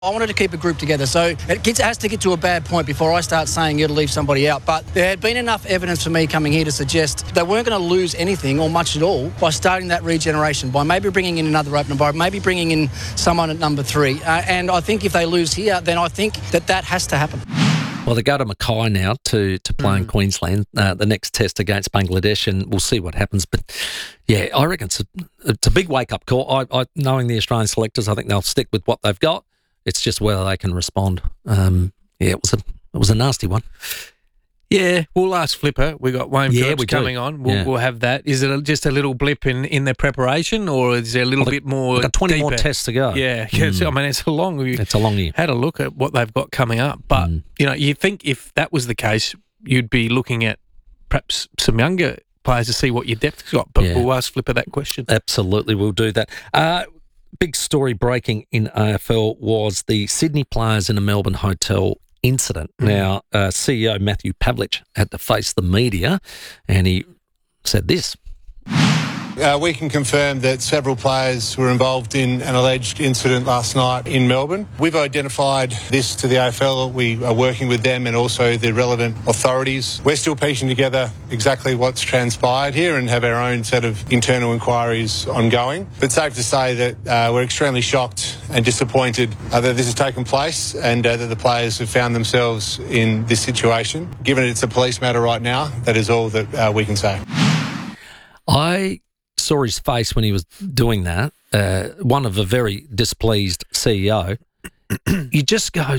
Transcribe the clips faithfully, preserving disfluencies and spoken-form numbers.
I wanted to keep a group together, so it gets, it has to get to a bad point before I start saying you got to leave somebody out. But there had been enough evidence for me coming here to suggest they weren't going to lose anything or much at all by starting that regeneration, by maybe bringing in another opener, by maybe bringing in someone at number three. Uh, and I think if they lose here, then I think that that has to happen. Well, they go to Mackay now to, to play mm. in Queensland, uh, the next test against Bangladesh, and we'll see what happens. But, yeah, I reckon it's a, it's a big wake-up call. I, I, knowing the Australian selectors, I think they'll stick with what they've got. It's just whether they can respond. Um, yeah, it was a it was a nasty one. Yeah, we'll ask Flipper. We got Wayne yeah, Phillips we coming do. on. We'll, yeah. we'll have that. Is it a, just a little blip in, in their preparation, or is there a little well, bit more? Got twenty deeper? more tests to go. Yeah, yeah. Mm. I mean, it's a long. It's a long year. Had a look at what they've got coming up, but mm. you know, you think if that was the case, you'd be looking at perhaps some younger players to see what your depth's got. But yeah. we'll ask Flipper that question. Absolutely, we'll do that. Uh, Big story breaking in A F L was the Sydney players in a Melbourne hotel incident. Mm. Now, uh, C E O Matthew Pavlich had to face the media, and he said this. Uh, we can confirm that several players were involved in an alleged incident last night in Melbourne. We've identified this to the A F L. We are working with them and also the relevant authorities. We're still piecing together exactly what's transpired here and have our own set of internal inquiries ongoing. But safe to say that uh, we're extremely shocked and disappointed uh, that this has taken place and uh, that the players have found themselves in this situation. Given it's a police matter right now, that is all that uh, we can say. I saw his face when he was doing that, uh, one of a very displeased C E O. You just go,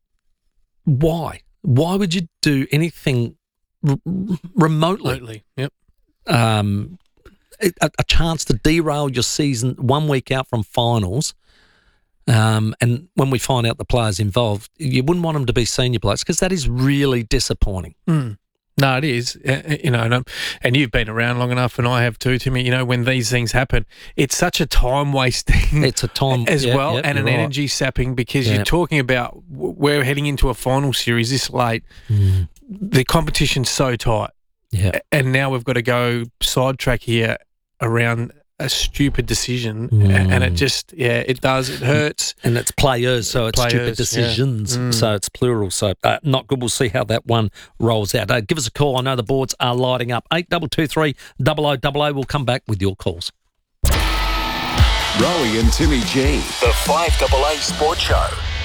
why? Why would you do anything r- remotely? Remotely, yep. Um, a, a chance to derail your season one week out from finals. Um, and when we find out the players involved, you wouldn't want them to be senior players because that is really disappointing. Mm. No, it is, uh, you know, and, um, and you've been around long enough, and I have too, Timmy. You know, when these things happen, it's such a time wasting. It's a time as yeah, well, yeah, and an right. energy sapping because yeah. you're talking about we're heading into a final series this late. Mm. The competition's so tight, yeah, and now we've got to go sidetrack here around a stupid decision, mm. and it just, yeah, it does. It hurts. And it's players, so it's players, stupid decisions, yeah. mm. so it's plural. So uh, not good. We'll see how that one rolls out. Uh, give us a call. I know the boards are lighting up. eight two two three, double oh double oh. We'll come back with your calls. Rowie and Timmy G. The five A A Sports Show.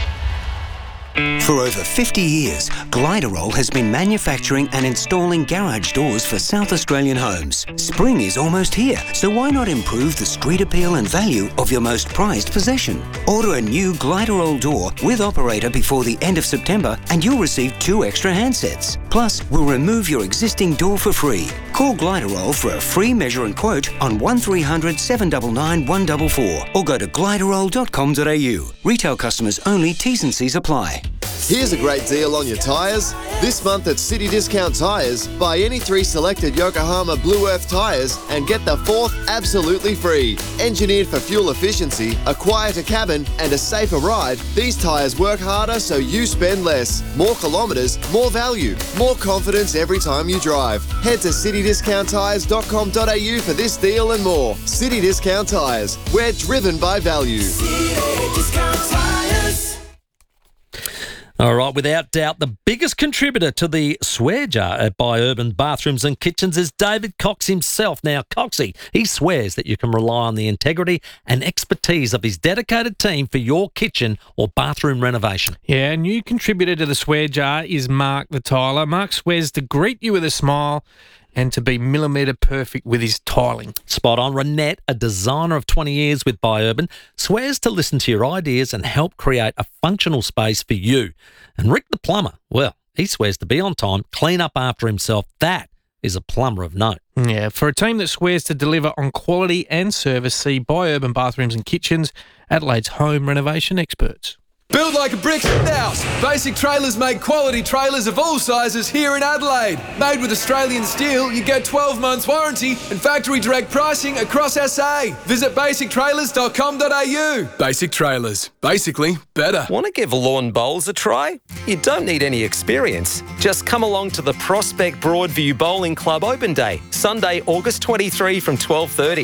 For over fifty years, Gliderol has been manufacturing and installing garage doors for South Australian homes. Spring is almost here, so why not improve the street appeal and value of your most prized possession? Order a new Gliderol door with operator before the end of September and you'll receive two extra handsets. Plus, we'll remove your existing door for free. Call Gliderol for a free measure and quote on one three hundred, seven nine nine, one four four or go to gliderol dot com dot a u. Retail customers only, T's and C's apply. Here's a great deal on your tyres. This month at City Discount Tyres, buy any three selected Yokohama Blue Earth tyres and get the fourth absolutely free. Engineered for fuel efficiency, a quieter cabin and a safer ride, these tyres work harder so you spend less. More kilometres, more value, more confidence every time you drive. Head to city discount tyres dot com dot a u for this deal and more. City Discount Tyres, we're driven by value. City Discount Tyres. All right, without doubt, the biggest contributor to the swear jar at By Urban Bathrooms and Kitchens is David Cox himself. Now, Coxie, he swears that you can rely on the integrity and expertise of his dedicated team for your kitchen or bathroom renovation. Yeah, a new contributor to the swear jar is Mark the Tiler. Mark swears to greet you with a smile and to be millimetre perfect with his tiling. Spot on. Renette, a designer of twenty years with By Urban, swears to listen to your ideas and help create a functional space for you. And Rick the plumber, well, he swears to be on time, clean up after himself. That is a plumber of note. Yeah, for a team that swears to deliver on quality and service, see By Urban Bathrooms and Kitchens, Adelaide's home renovation experts. Build like a brick house. Basic Trailers make quality trailers of all sizes here in Adelaide. Made with Australian steel, you get twelve months warranty and factory direct pricing across S A. Visit basic trailers dot com dot a u. Basic Trailers. Basically, better. Want to give lawn bowls a try? You don't need any experience. Just come along to the Prospect Broadview Bowling Club Open Day, Sunday, August twenty-third from twelve thirty.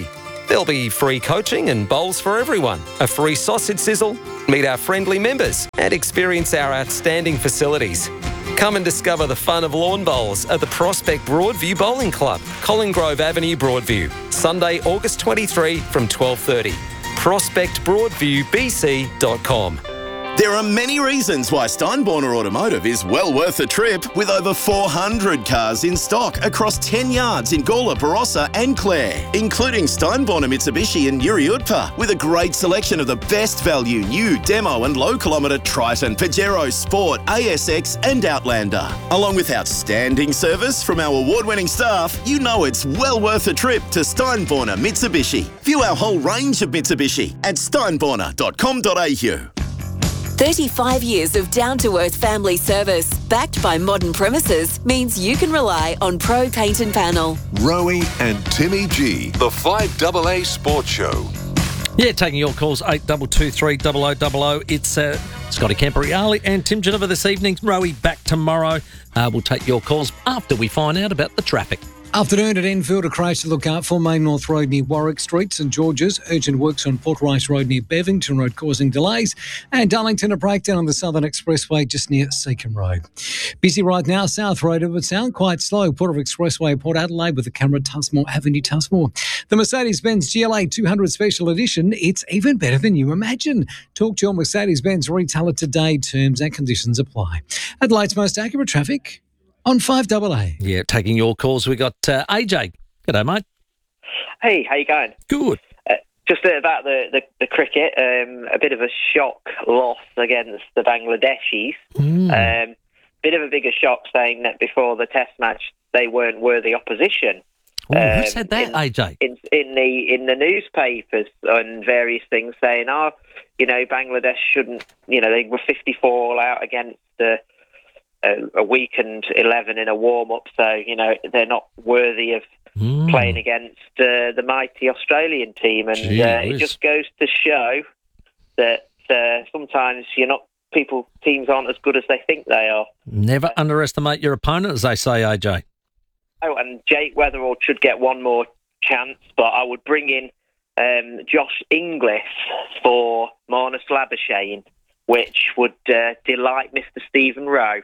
There'll be free coaching and bowls for everyone, a free sausage sizzle, meet our friendly members and experience our outstanding facilities. Come and discover the fun of lawn bowls at the Prospect Broadview Bowling Club, Colin Grove Avenue, Broadview. Sunday, August twenty-third from twelve thirty. prospect broadview b c dot com. There are many reasons why Steinborner Automotive is well worth a trip, with over four hundred cars in stock across ten yards in Gawler, Barossa and Clare, including Steinborner Mitsubishi and Yuri Utpa, with a great selection of the best value new demo and low kilometre Triton, Pajero, Sport, A S X and Outlander. Along with outstanding service from our award-winning staff, you know it's well worth a trip to Steinborner Mitsubishi. View our whole range of Mitsubishi at steinborner dot com dot a u. thirty-five years of down-to-earth family service, backed by modern premises, means you can rely on Pro Paint and Panel. Rowie and Timmy G, the five A A Sports Show. Yeah, taking your calls, eight two two three double oh double oh. It's uh, Scotty Camperreale and Tim Geneva this evening. Rowie back tomorrow. Uh, we'll take your calls after we find out about the traffic. Afternoon at Enfield, a crash to look out for. Main North Road near Warwick Street, St George's. Urgent works on Port Rice Road near Bevington Road causing delays. And Darlington, a breakdown on the Southern Expressway just near Seacombe Road. Busy right now, South Road. It would sound quite slow. Port of Expressway, Port Adelaide with the camera at Tusmore Avenue, Tusmore. The Mercedes-Benz G L A two hundred Special Edition. It's even better than you imagine. Talk to your Mercedes-Benz retailer today. Terms and conditions apply. Adelaide's most accurate traffic on five A A. Yeah, taking your calls. We got uh, A J. G'day, mate. Hey, how you going? Good. Uh, just about the, the, the cricket, um, a bit of a shock loss against the Bangladeshis. Mm. Um, bit of a bigger shock, saying that before the Test match they weren't worthy opposition. Oh, um, who said that, in, A J? In, in the in the newspapers and various things saying, oh, you know, Bangladesh shouldn't, you know, they were fifty-four all out against the. A, a weakened eleven in a warm-up, so, you know, they're not worthy of mm. playing against uh, the mighty Australian team. And uh, it just goes to show that uh, sometimes you're not, people, teams aren't as good as they think they are. Never uh, underestimate your opponent, as they say, A J. Oh, and Jake Weatherall should get one more chance, but I would bring in um, Josh Inglis for Marnus Labuschagne, which would uh, delight Mister Stephen Rowe.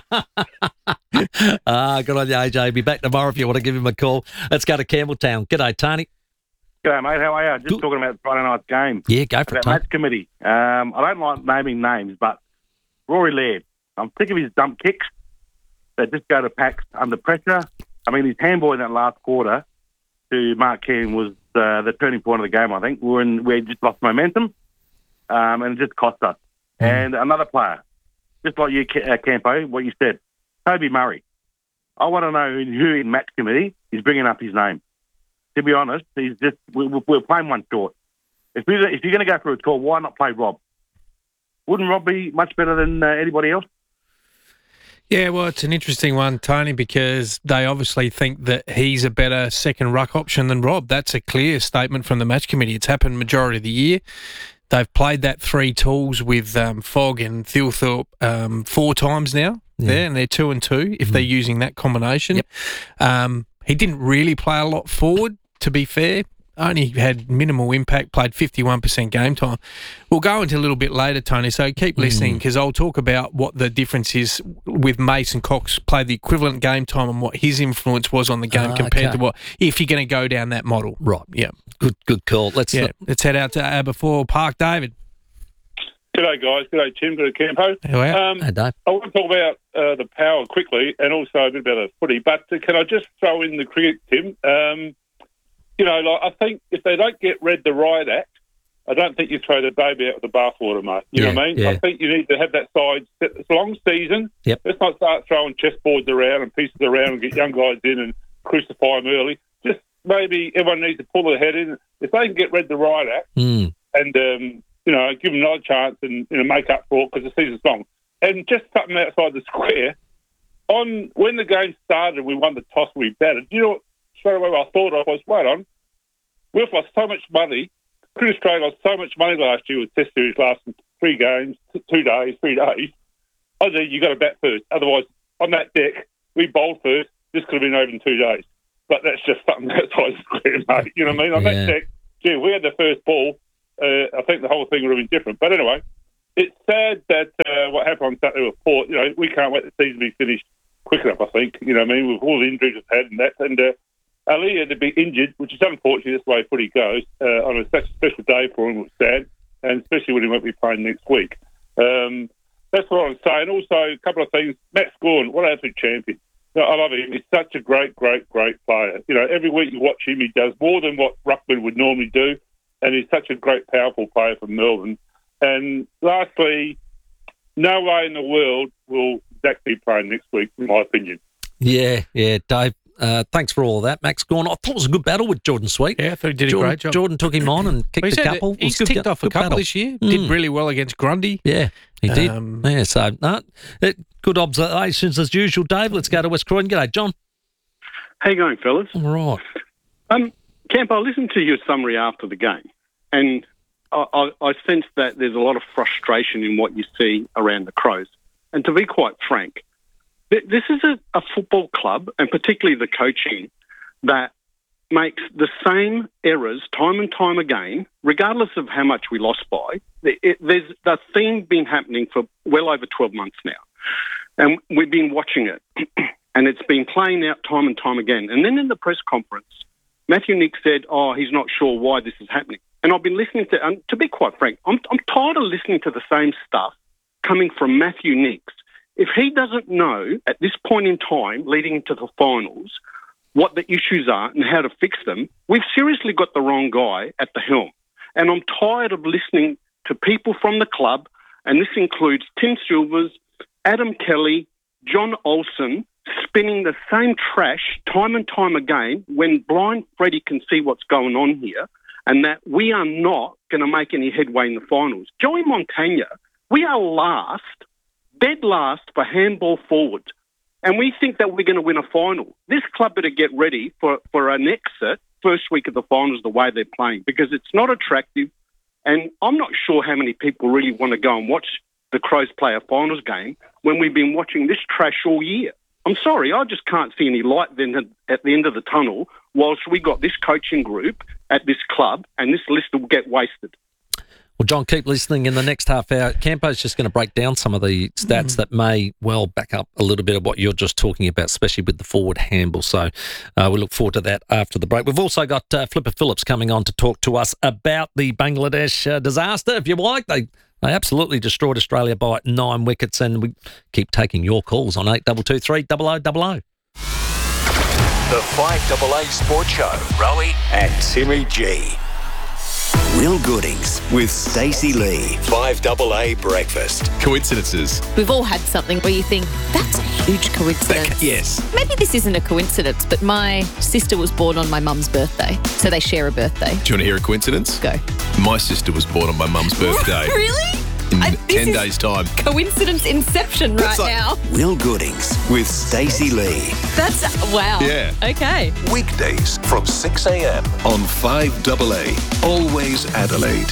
ah, good on you, A J. Be back tomorrow if you want to give him a call. Let's go to Campbelltown. G'day, Tony. G'day, mate. How are you? Just good. Talking about Friday night's game. Yeah, go for it, Match committee. Um, I don't like naming names, but Rory Laird. I'm sick of his dump kicks that just go to packs under pressure. I mean, his handball in that last quarter to Mark Keane was uh, the turning point of the game, I think. We, were in, we just lost momentum, um, and it just cost us. And another player, just like you, uh, Campo, what you said, Toby Murray. I want to know who in match committee is bringing up his name. To be honest, he's just we, we're playing one short. If, we, if you're going to go for a tour, why not play Rob? Wouldn't Rob be much better than uh, anybody else? Yeah, well, it's an interesting one, Tony, because they obviously think that he's a better second ruck option than Rob. That's a clear statement from the match committee. It's happened majority of the year. They've played that three tools with um, Fogg and Thilthorpe um, four times now, yeah. there, and they're two and two if mm. they're using that combination. Yep. Um, he didn't really play a lot forward, to be fair. Only had minimal impact, played fifty-one percent game time. We'll go into a little bit later, Tony, so keep listening because mm. I'll talk about what the difference is with Mason Cox played the equivalent game time and what his influence was on the game uh, compared okay. to what, if you're going to go down that model. Right. Yeah. Good good call. Let's yeah. let's head out to Aberfoyle Park. David. G'day, guys. G'day, Tim. G'day, Campo. How are you? Um, hey, Dave. I want to talk about uh, the Power quickly and also a bit about the footy, but uh, can I just throw in the cricket, Tim? Um, you know, like I think if they don't get read the Riot Act, I don't think you throw the baby out with the bathwater, mate. You yeah, know what I mean? Yeah. I think you need to have that side. It's a long season. Yep. Let's not start throwing chessboards around and pieces around and get young guys in and crucify them early. Just maybe everyone needs to pull their head in. If they can get read the Riot Act mm. and, um, you know, give them another chance and, you know, make up for it because the season's long. And just something outside the square, on when the game started, we won the toss, we batted. You know what, straight away I thought of was, wait on, we've lost so much money. Cricket Australia lost so much money last year with Test Series lasting three games, two days, three days. I said, you got to bat first. Otherwise, on that deck, we bowled first. This could have been over in two days. But that's just something outside the square, mate. You know what I mean? On yeah. that deck, gee, if we had the first ball, uh, I think the whole thing would have been different. But anyway, it's sad that uh, what happened on Saturday with Port, you know, we can't wait the season to be finished quick enough, I think. You know what I mean? With all the injuries we've had and that. And uh, Aliyah to be injured, which is unfortunately, that's the way footy goes, uh, on a, such a special day for him was sad, and especially when he won't be playing next week. Um, that's what I'm saying. Also, a couple of things. Matt Scorn, what an absolute champion. You know, I love him. He's such a great, great, great player. You know, every week you watch him, he does more than what Ruckman would normally do, and he's such a great, powerful player for Melbourne. And lastly, no way in the world will Zach be playing next week, in my opinion. Yeah, yeah, Dave. Uh, thanks for all of that, Max Gawn. I thought it was a good battle with Jordan Sweet. Yeah, I thought he did Jordan, a great job. Jordan took him on and kicked He's a had- couple. He's It was good- ticked off a good couple battle. this year. Mm. Did really well against Grundy. Yeah, he did. Um, yeah, so no, it, good observations as usual, Dave. Let's go to West Croydon. G'day, John. How you going, fellas? All right. Um, Camp, I listened to your summary after the game, and I, I, I sense that there's a lot of frustration in what you see around the Crows. And to be quite frank, th- this is a, a football club, and particularly the coaching, that makes the same errors time and time again, regardless of how much we lost by. It, it, there's that theme been happening for well over twelve months now, and we've been watching it, and it's been playing out time and time again. And then in the press conference, Matthew Nick said, oh, he's not sure why this is happening. And I've been listening to, and to be quite frank, I'm, I'm tired of listening to the same stuff coming from Matthew Nicks. If he doesn't know at this point in time, leading into the finals, what the issues are and how to fix them, we've seriously got the wrong guy at the helm. And I'm tired of listening to people from the club, and this includes Tim Silvers, Adam Kelly, John Olsen, spinning the same trash time and time again when blind Freddie can see what's going on here, and that we are not going to make any headway in the finals. Joey Montagna, we are last, dead last for handball forward, and we think that we're going to win a final. This club better get ready for, for an exit first week of the finals the way they're playing, because it's not attractive, and I'm not sure how many people really want to go and watch the Crows play a finals game when we've been watching this trash all year. I'm sorry, I just can't see any light then at the end of the tunnel whilst we got this coaching group at this club, and this list will get wasted. Well, John, keep listening. In the next half hour, Campo's just going to break down some of the stats mm. that may well back up a little bit of what you're just talking about, especially with the forward handball. So uh, we look forward to that after the break. We've also got uh, Flipper Phillips coming on to talk to us about the Bangladesh uh, disaster. If you like, they they absolutely destroyed Australia by nine wickets, and we keep taking your calls on eight two two three, double oh double oh. The five double A Sports Show. Rowie and Timmy G. Real Goodings with Stacey Lee. five double A Breakfast. Coincidences. We've all had something where you think, that's a huge coincidence. Yes. Maybe this isn't a coincidence, but my sister was born on my mum's birthday, so they share a birthday. Do you want to hear a coincidence? Go. My sister was born on my mum's birthday. Really? In I, ten is days' time. Coincidence inception right like- now. Real Goodings with Stacey Lee. That's, wow. Yeah. Okay. Weekdays from six a.m. On five double A. Always Adelaide.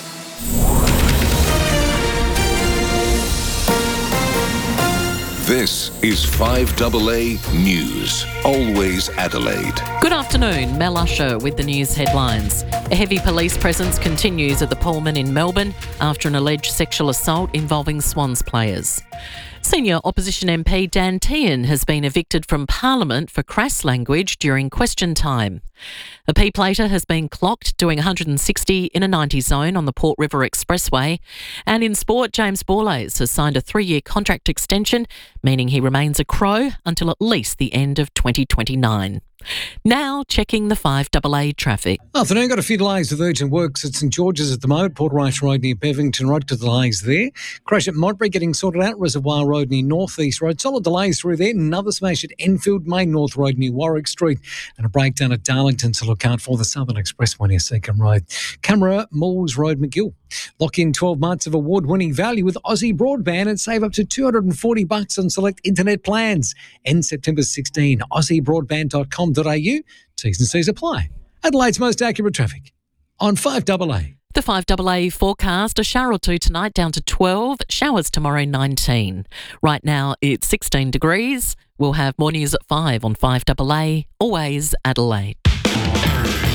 This is five double A News. Always Adelaide. Good afternoon, Mel Usher with the news headlines. A heavy police presence continues at the Pullman in Melbourne after an alleged sexual assault involving Swans players. Senior opposition M P Dan Tehan has been evicted from Parliament for crass language during question time. A P-plater has been clocked doing one hundred sixty in a ninety zone on the Port River Expressway. And in sport, James Borlase has signed a three-year contract extension, meaning he remains a Crow until at least the end of twenty twenty-nine. Now checking the five double A traffic. Afternoon, got a few delays with urgent works at St George's at the moment. Port Rice Road near Bevington Road, got delays there. Crash at Montbury getting sorted out. Reservoir Road near North East Road. Solid delays through there. Another smash at Enfield, Main North Road near Warwick Street. And a breakdown at Darlington to look out for. The Southern Expressway near Seacombe Road. Camera, Malls Road, McGill. Lock in twelve months of award-winning value with Aussie Broadband and save up to two hundred forty bucks on select internet plans. End September sixteenth. aussie broadband dot com dot a u. T's and C's apply. Adelaide's most accurate traffic on five double A. The five double A forecast, a shower or two tonight down to twelve, showers tomorrow nineteen. Right now it's sixteen degrees. We'll have more news at five on five double A, always Adelaide.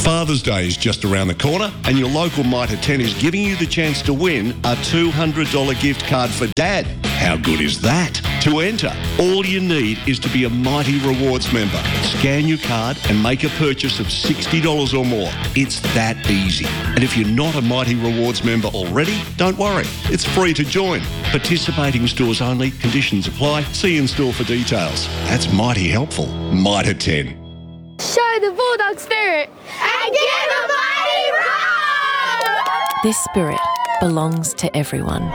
Father's Day is just around the corner and your local Mitre ten is giving you the chance to win a two hundred dollars gift card for Dad. How good is that? To enter, all you need is to be a Mighty Rewards member. Scan your card and make a purchase of sixty dollars or more. It's that easy. And if you're not a Mighty Rewards member already, don't worry. It's free to join. Participating stores only. Conditions apply. See in store for details. That's mighty helpful. Mitre ten. Show the Bulldog spirit and give a mighty roar! This spirit belongs to everyone.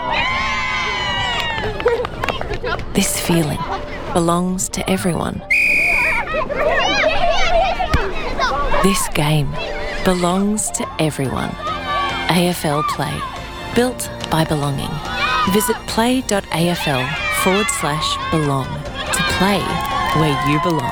This feeling belongs to everyone. This game belongs to everyone. A F L Play. Built by belonging. Visit play.afl forward slash belong to play where you belong.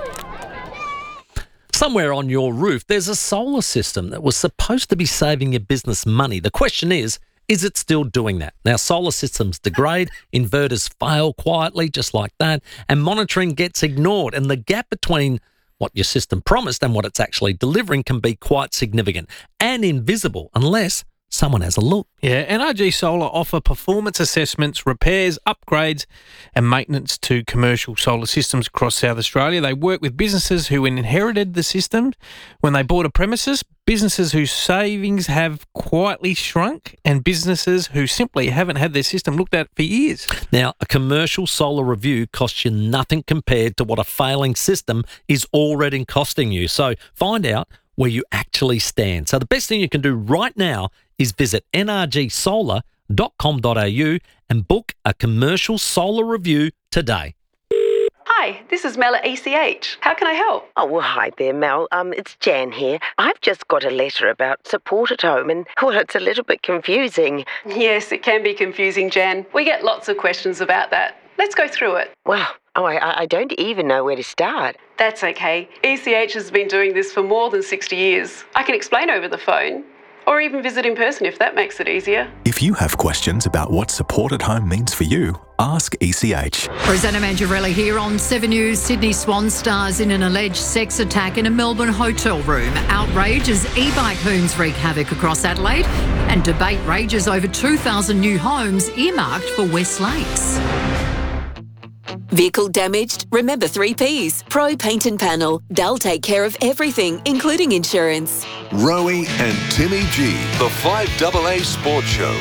Somewhere on your roof, there's a solar system that was supposed to be saving your business money. The question is, is it still doing that? Now, solar systems degrade, inverters fail quietly, just like that, and monitoring gets ignored. And the gap between what your system promised and what it's actually delivering can be quite significant and invisible unless someone has a look. Yeah, N R G Solar offer performance assessments, repairs, upgrades and maintenance to commercial solar systems across South Australia. They work with businesses who inherited the system when they bought a premises, businesses whose savings have quietly shrunk, and businesses who simply haven't had their system looked at for years. Now, a commercial solar review costs you nothing compared to what a failing system is already costing you. So find out where you actually stand. So the best thing you can do right now is visit n r g solar dot com dot a u and book a commercial solar review today. Hi, this is Mel at E C H. How can I help? Oh, well, hi there, Mel. Um, it's Jan here. I've just got a letter about support at home and, well, it's a little bit confusing. Yes, it can be confusing, Jan. We get lots of questions about that. Let's go through it. Well, oh, I, I don't even know where to start. That's okay. E C H has been doing this for more than sixty years. I can explain over the phone, or even visit in person if that makes it easier. If you have questions about what support at home means for you, ask E C H. Presenter Mangiarelli here on seven News. Sydney Swan stars in an alleged sex attack in a Melbourne hotel room. Outrage as e-bike hoons wreak havoc across Adelaide, and debate rages over two thousand new homes earmarked for West Lakes. Vehicle damaged? Remember three Ps. Pro Paint and Panel. They'll take care of everything, including insurance. Rowie and Timmy G. The five A A Sports Show.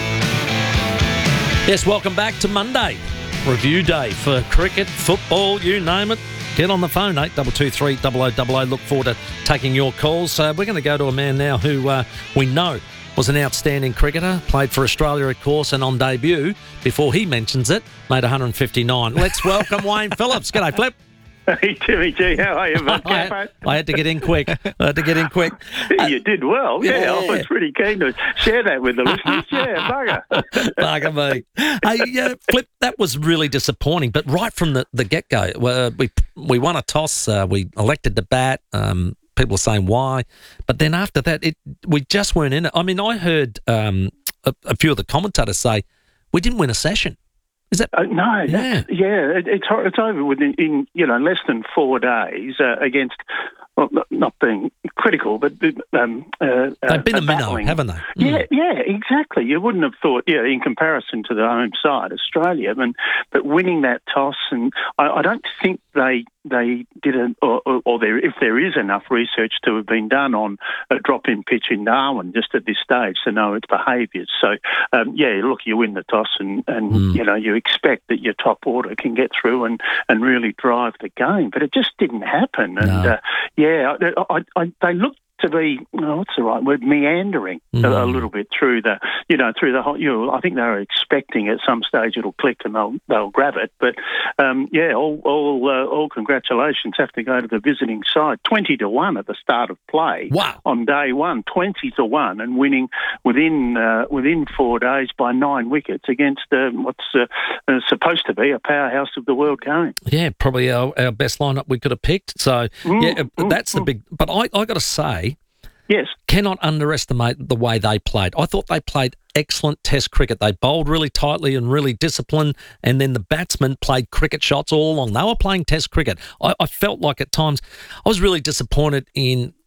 Yes, welcome back to Monday. Review day for cricket, football, you name it. Get on the phone, eight two two three, double oh double oh. Look forward to taking your calls. Uh, we're going to go to a man now who uh, we know was an outstanding cricketer, played for Australia, of course, and on debut, before he mentions it, made one fifty-nine. Let's welcome Wayne Phillips. G'day, Flip. Hey, Timmy G, how are you, mate? I, had, I had to get in quick. I had to get in quick. You did well. Yeah, yeah. I was pretty keen to share that with the listeners. Yeah, bugger. Bugger me. Hey, yeah, Flip, that was really disappointing. But right from the, the get-go, uh, we we won a toss. Uh, we elected to bat. Um, people were saying why. But then after that, it we just weren't in it. I mean, I heard um, a, a few of the commentators say, we didn't win a session. Is that uh, no? Yeah, yeah. It, it's it's over within in you know less than four days uh, against. Well, not being critical, but um, uh, they've been uh, a minnow, haven't they? Yeah, mm. yeah, exactly. You wouldn't have thought, yeah, in comparison to the home side, Australia, and but winning that toss, and I, I don't think they they did a, or, or, or there if there is enough research to have been done on a drop-in pitch in Darwin just at this stage to know its behaviours. So, um, yeah, look, you win the toss, and, and mm. you know you expect that your top order can get through and, and really drive the game, but it just didn't happen, and no. uh, yeah. Yeah, I, I, they look to be, oh, what's the right word, meandering mm. a, a little bit through the, you know, through the whole, you know, I think they were expecting at some stage it'll click and they'll they'll grab it. But, um, yeah, all all, uh, all congratulations have to go to the visiting side. twenty to one at the start of play. Wow. On day one, twenty to one, and winning within uh, within four days by nine wickets against uh, what's uh, uh, supposed to be a powerhouse of the world game. Yeah, probably our, our best lineup we could have picked. So, mm, yeah, mm, that's mm. the big, but I, I got to say, yes, cannot underestimate the way they played. I thought they played excellent Test cricket. They bowled really tightly and really disciplined, and then the batsmen played cricket shots all along. They were playing Test cricket. I, I felt like at times I was really disappointed in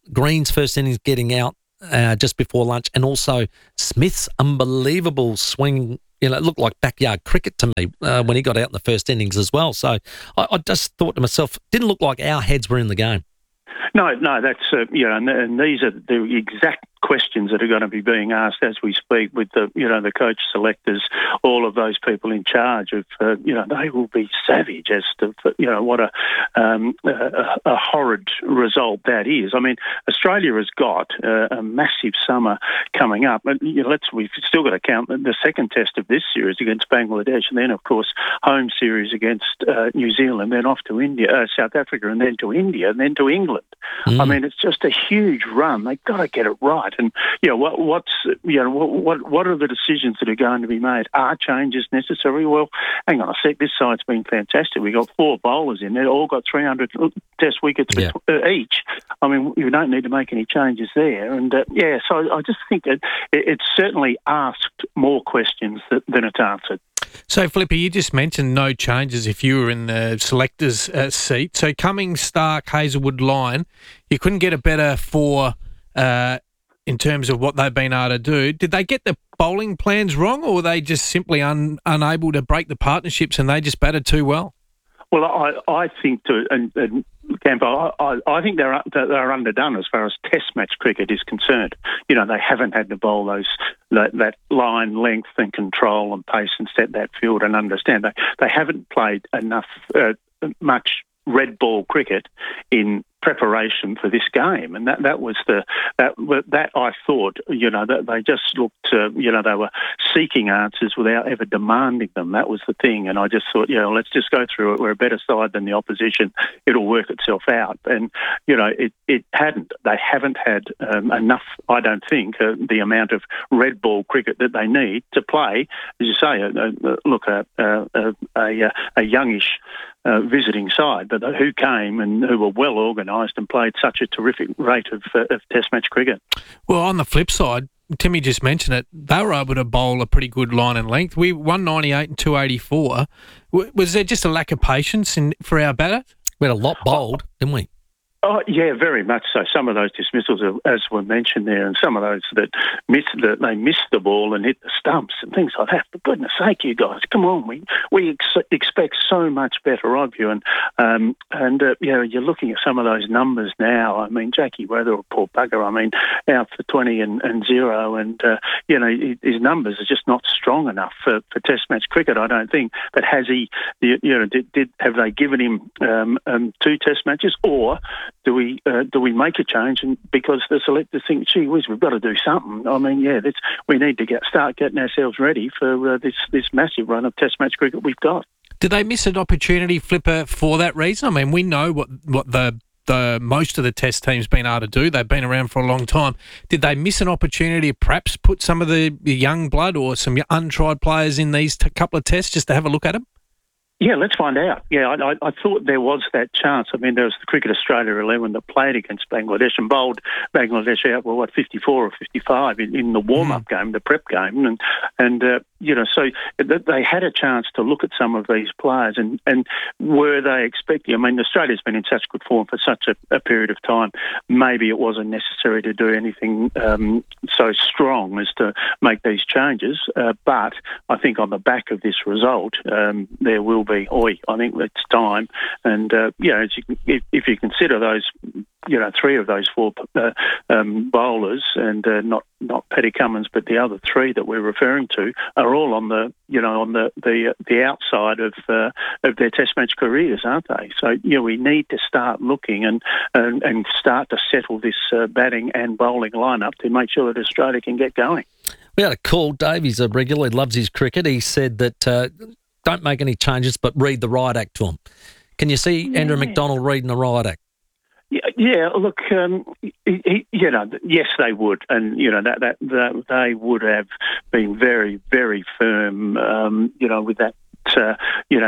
Green's first innings getting out uh, just before lunch, and also Smith's unbelievable swing. You know, it looked like backyard cricket to me uh, when he got out in the first innings as well. So I, I just thought to myself, didn't look like our heads were in the game. No, no, that's, uh, you know, and, and these are the exact questions that are going to be being asked as we speak with the, you know, the coach selectors, all of those people in charge of, uh, you know, they will be savage as to, you know, what a, um, a, a horrid result that is. I mean, Australia has got uh, a massive summer coming up, and you know, let's we've still got to count the second test of this series against Bangladesh, and then of course home series against uh, New Zealand, then off to India, uh, South Africa, and then to India, and then to England. Mm. I mean, it's just a huge run. They've got to get it right. And you know what? What's you know what? What, what are the decisions that are going to be made? Are changes necessary? Well, hang on a sec. This side's been fantastic. We got four bowlers in there, all got three hundred Test wickets yeah. each. I mean, you don't need to make any changes there. And uh, yeah, so I just think that it, it's certainly asked more questions that, than it's answered. So, Flipper, you just mentioned no changes if you were in the selector's uh, seat. So, Cummings, Stark, Hazelwood, Lyon, you couldn't get a better four uh, in terms of what they've been able to do. Did they get the bowling plans wrong, or were they just simply un, unable to break the partnerships and they just batted too well? Well, I, I think to and, and Campo, I, I think they're they're underdone as far as Test match cricket is concerned. You know, they haven't had to bowl those that, that line length and control and pace and set that field and understand. They they haven't played enough uh, much red ball cricket in preparation for this game, and that that was the that that I thought, you know, that they just looked, uh, you know, they were seeking answers without ever demanding them. That was the thing, and I just thought, you know, let's just go through it. We're a better side than the opposition. It'll work itself out, and you know, it it hadn't. They haven't had um, enough, I don't think, uh, the amount of red ball cricket that they need to play, as you say. Uh, uh, look, a a, a, a, a youngish uh, visiting side, but who came and who were well organised and played such a terrific rate of, uh, of Test match cricket. Well, on the flip side, Timmy just mentioned it, they were able to bowl a pretty good line and length. We one ninety-eight and two eighty-four. Was there just a lack of patience in, for our batter? We had a lot bowled, didn't we? Oh, yeah, very much so. Some of those dismissals, as were mentioned there, and some of those that missed that they missed the ball and hit the stumps and things like that. For goodness sake, you guys, come on! We we ex- expect so much better of you, and um, and uh, you know, you're looking at some of those numbers now. I mean, Jackie Weather, or poor bugger, I mean, out for twenty and, and zero, and uh, you know, his numbers are just not strong enough for, for Test match cricket, I don't think. But has he? You know, did, did have they given him um, um, two Test matches, or do we uh, do we make a change? And because the selectors think, gee whiz, we've got to do something. I mean, yeah, that's, we need to get start getting ourselves ready for uh, this this massive run of Test match cricket we've got. Did they miss an opportunity, Flipper, for that reason? I mean, we know what what the the most of the Test teams been able to do. They've been around for a long time. Did they miss an opportunity to perhaps put some of the young blood or some untried players in these t- couple of Tests just to have a look at them? Yeah, let's find out. Yeah, I, I, I thought there was that chance. I mean, there was the Cricket Australia eleven that played against Bangladesh and bowled Bangladesh out, well, what, fifty-four or fifty-five in, in the warm-up mm. game, the prep game. And, and uh, you know, so they had a chance to look at some of these players and, and were they expecting, I mean, Australia's been in such good form for such a, a period of time, maybe it wasn't necessary to do anything um, so strong as to make these changes. Uh, but I think on the back of this result, um, there will be Oi, I think it's time. And, uh, you know, if, if you consider those, you know, three of those four uh, um, bowlers, and uh, not not Paddy Cummins, but the other three that we're referring to, are all on the, you know, on the the, the outside of uh, of their Test match careers, aren't they? So, you know, we need to start looking and and, and start to settle this uh, batting and bowling lineup to make sure that Australia can get going. We had a call. Dave, he's a regular, he loves his cricket. He said that uh, don't make any changes, but read the riot act to him. Can you see yeah. Andrew McDonald reading the riot act? Yeah, yeah look, um, he, he, you know, yes, they would, and you know that, that that they would have been very, very firm, um, you know, with that, uh, you know, that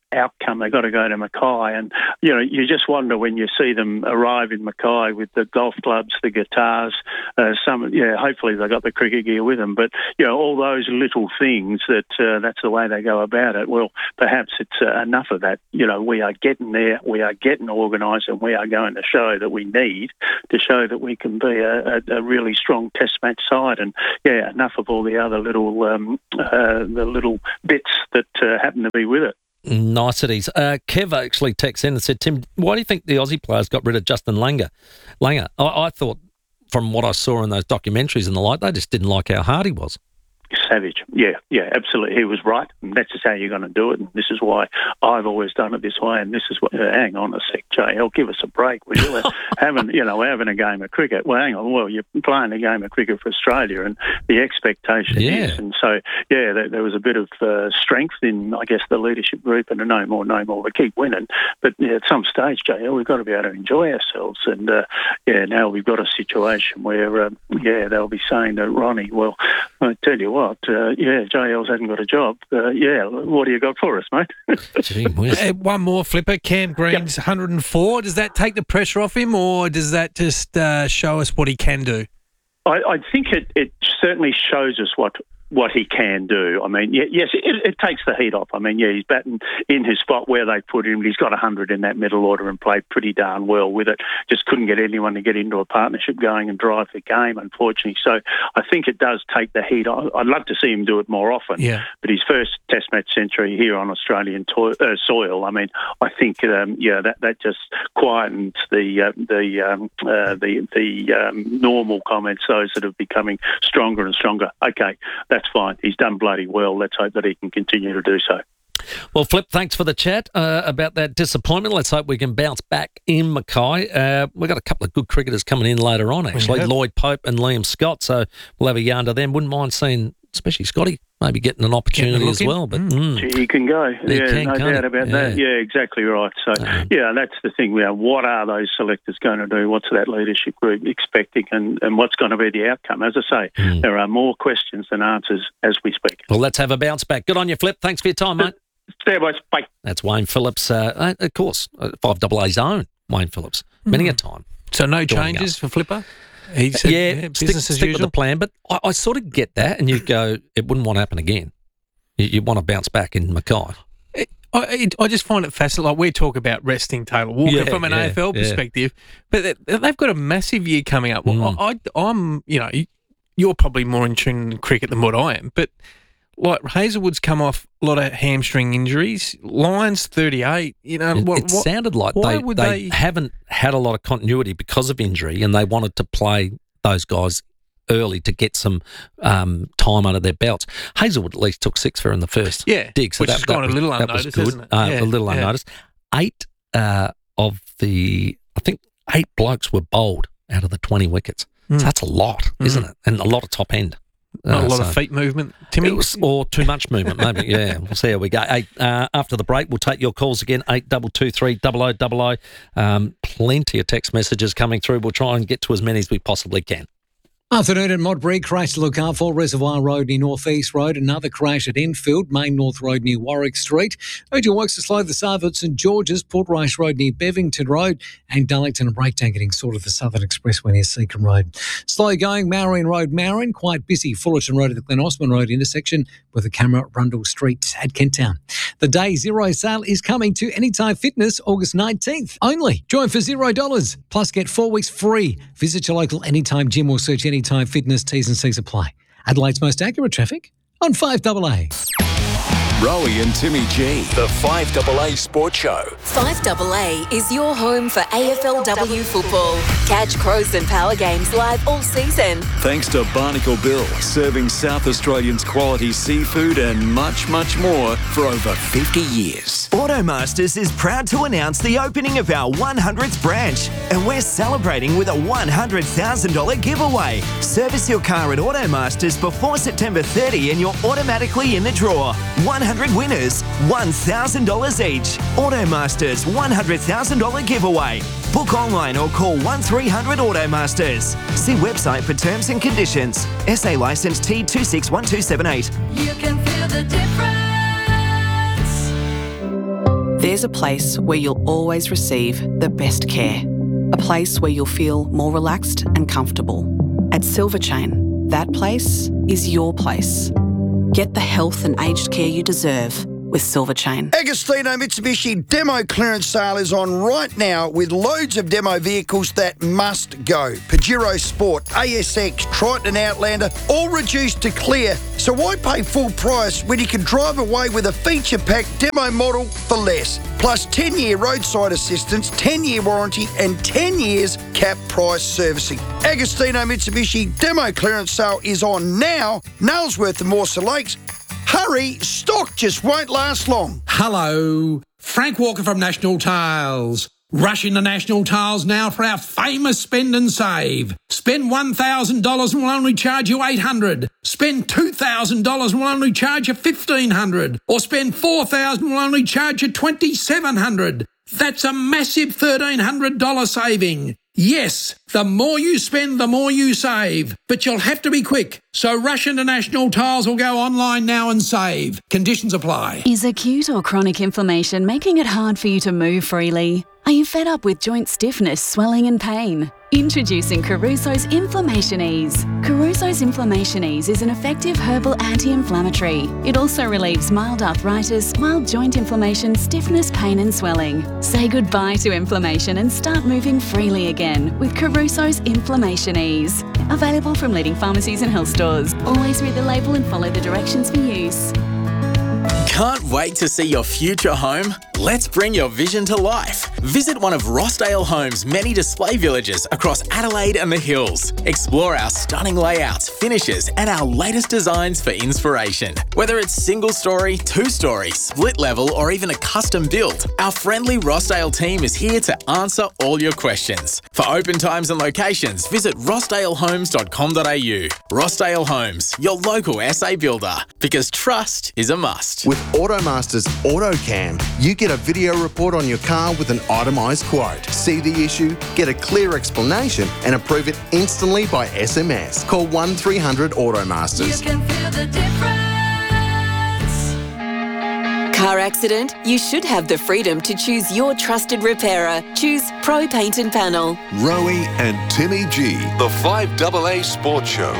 outcome, they've got to go to Mackay. And, you know, you just wonder when you see them arrive in Mackay with the golf clubs, the guitars, uh, some, yeah, hopefully they got the cricket gear with them. But, you know, all those little things that uh, that's the way they go about it. Well, perhaps it's uh, enough of that. You know, we are getting there, we are getting organised, and we are going to show that we need to show that we can be a, a, a really strong Test match side. And, yeah, enough of all the other little, um, uh, the little bits that uh, happen to be with it. Niceties. Uh, Kev actually texted in and said, Tim, why do you think the Aussie players got rid of Justin Langer? Langer, I, I thought from what I saw in those documentaries and the like, they just didn't like how hard he was. Savage. Yeah, yeah, absolutely. He was right. And that's just how you're going to do it. And this is why I've always done it this way. And this is what, uh, hang on a sec, J L, give us a break, will you? having, you know, we're having a game of cricket. Well, hang on. Well, you're playing a game of cricket for Australia and the expectation Yeah. is. And so, yeah, there, there was a bit of uh, strength in, I guess, the leadership group and a no more, no more. We keep winning. But yeah, at some stage, J L, we've got to be able to enjoy ourselves. And, uh, yeah, now we've got a situation where, uh, yeah, they'll be saying to Ronnie, well, I tell you what, uh, yeah, J L's hasn't got a job. Uh, yeah, what do you got for us, mate? Gee whiz. Uh, one more flipper. Cam Green's one hundred and four. Does that take the pressure off him, or does that just uh, show us what he can do? I, I think it, it certainly shows us what what he can do. I mean, yeah, yes, it, it takes the heat off. I mean, yeah, he's batting in his spot where they put him. He's got one hundred in that middle order and played pretty darn well with it. Just couldn't get anyone to get into a partnership going and drive the game, unfortunately. So I think it does take the heat off. I'd love to see him do it more often. Yeah. But his first Test match century here on Australian to- uh, soil, I mean, I think, um, yeah, that, that just quietens the uh, the um, uh, the, the um, normal comments, those that are becoming stronger and stronger. Okay, that's That's fine. He's done bloody well. Let's hope that he can continue to do so. Well, Flip, thanks for the chat uh, about that disappointment. Let's hope we can bounce back in Mackay. Uh, we've got a couple of good cricketers coming in later on, actually. Lloyd Pope and Liam Scott, so we'll have a yarn to them. Wouldn't mind seeing, especially Scotty, maybe getting an opportunity as well. But mm. Gee, he can go. He yeah, can, no can't doubt he? about Yeah. that. Yeah, exactly right. So, Um, yeah, that's the thing. You know, what are those selectors going to do? What's that leadership group expecting? And, and what's going to be the outcome? As I say, Mm. there are more questions than answers as we speak. Well, let's have a bounce back. Good on you, Flip. Thanks for your time, mate. Stay boys. Bye. That's Wayne Phillips, uh, of course, five double A's own Wayne Phillips. Many Mm. a time. So no Joining changes us. for Flipper? He said, yeah, yeah, stick, business as stick usual. with the plan. But I, I sort of get that, and you go, it wouldn't want to happen again. You, you want to bounce back in Mackay. I, it, I just find it fascinating. Like, we talk about resting Taylor Walker Yeah, from an yeah, A F L yeah. perspective, but they, they've got a massive year coming up. Well, Mm. I, I'm, you know, you're probably more in tune in cricket than what I am, but like Hazelwood's come off a lot of hamstring injuries. Lyons thirty-eight. You know, It, what, it what, sounded like why they, would they they? haven't had a lot of continuity because of injury, and they wanted to play those guys early to get some um, time under their belts. Hazelwood at least took six for in the first Yeah, dig, so which that, has gone that a little was, that was unnoticed, good. hasn't it? Uh, Yeah, a little yeah. unnoticed. Eight uh, of the, I think, eight blokes were bowled out of the twenty wickets. Mm. So that's a lot, isn't it? And a lot of top end. Not Uh, a lot so- of feet movement, Timmy. It was, or too much movement, maybe. Yeah, we'll see how we go. Eight, uh, after the break, we'll take your calls again. Eight double two three double o double o. Um, plenty of text messages coming through. We'll try and get to as many as we possibly can. Afternoon at Modbury, crash to look out for. Reservoir Road near North East Road. Another crash at Enfield, Main North Road near Warwick Street. Urgent works to slow the south at St George's, Port Rice Road near Bevington Road, and Darlington and Breakdown getting sorted the Southern Expressway near Seacombe Road. Slow going, Marion Road, Marion. Quite busy, Fullerton Road at the Glen Osmond Road intersection with a camera at Rundle Street at Kent Town. The Day Zero sale is coming to Anytime Fitness August nineteenth only. Join for zero dollars, plus get four weeks free. Visit your local Anytime gym or search Anytime Fitness. T's and C's apply. Adelaide's most accurate traffic on five double A. Rowie and Timmy G, the five double A Sports Show. five double A is your home for A F L W football. Catch Crows and Power games live all season. Thanks to Barnacle Bill, serving South Australians quality seafood and much, much more for over fifty years. Automasters is proud to announce the opening of our one hundredth branch, and we're celebrating with a one hundred thousand dollars giveaway. Service your car at Automasters before September thirtieth and you're automatically in the draw. one hundred winners, one thousand dollars each. Automasters one hundred thousand dollars giveaway. Book online or call one three hundred Automasters. See website for terms and conditions. S A licence T two six one two seven eight. You can feel the difference. There's a place where you'll always receive the best care. A place where you'll feel more relaxed and comfortable. At Silver Chain, that place is your place. Get the health and aged care you deserve with Silver Chain. Agostino Mitsubishi demo clearance sale is on right now with loads of demo vehicles that must go. Pajero Sport, A S X, Triton Outlander, all reduced to clear. So why pay full price when you can drive away with a feature-packed demo model for less? Plus ten-year roadside assistance, ten-year warranty and ten years cap price servicing. Agostino Mitsubishi demo clearance sale is on now. Nailsworth and Morsa Lakes. Hurry, stock just won't last long. Hello, Frank Walker from National Tiles. Rush into National Tiles now for our famous spend and save. Spend one thousand dollars and we'll only charge you eight hundred dollars. Spend two thousand dollars and we'll only charge you fifteen hundred dollars. Or spend four thousand dollars and we'll only charge you twenty-seven hundred dollars. That's a massive thirteen hundred dollars saving. Yes, the more you spend, the more you save. But you'll have to be quick. So rush into National Tiles or go online now and save. Conditions apply. Is acute or chronic inflammation making it hard for you to move freely? Are you fed up with joint stiffness, swelling and pain? Introducing Caruso's Inflammation Ease. Caruso's Inflammation Ease is an effective herbal anti-inflammatory. It also relieves mild arthritis, mild joint inflammation, stiffness, pain and swelling. Say goodbye to inflammation and start moving freely again with Caruso's Inflammation Ease. Available from leading pharmacies and health stores. Always read the label and follow the directions for use. Can't wait to see your future home? Let's bring your vision to life. Visit one of Rossdale Homes' many display villages across Adelaide and the Hills. Explore our stunning layouts, finishes, and our latest designs for inspiration. Whether it's single story, two story, split level, or even a custom build, our friendly Rossdale team is here to answer all your questions. For open times and locations, visit rossdale homes dot com dot a u. Rossdale Homes, your local S A builder, because trust is a must. With Automasters AutoCam, you get a video report on your car with an itemised quote. See the issue, get a clear explanation and approve it instantly by S M S. Call one three hundred Automasters. You can feel the difference. Car accident? You should have the freedom to choose your trusted repairer. Choose Pro Paint and Panel. Rowie and Timmy G, the five A A Sports Show.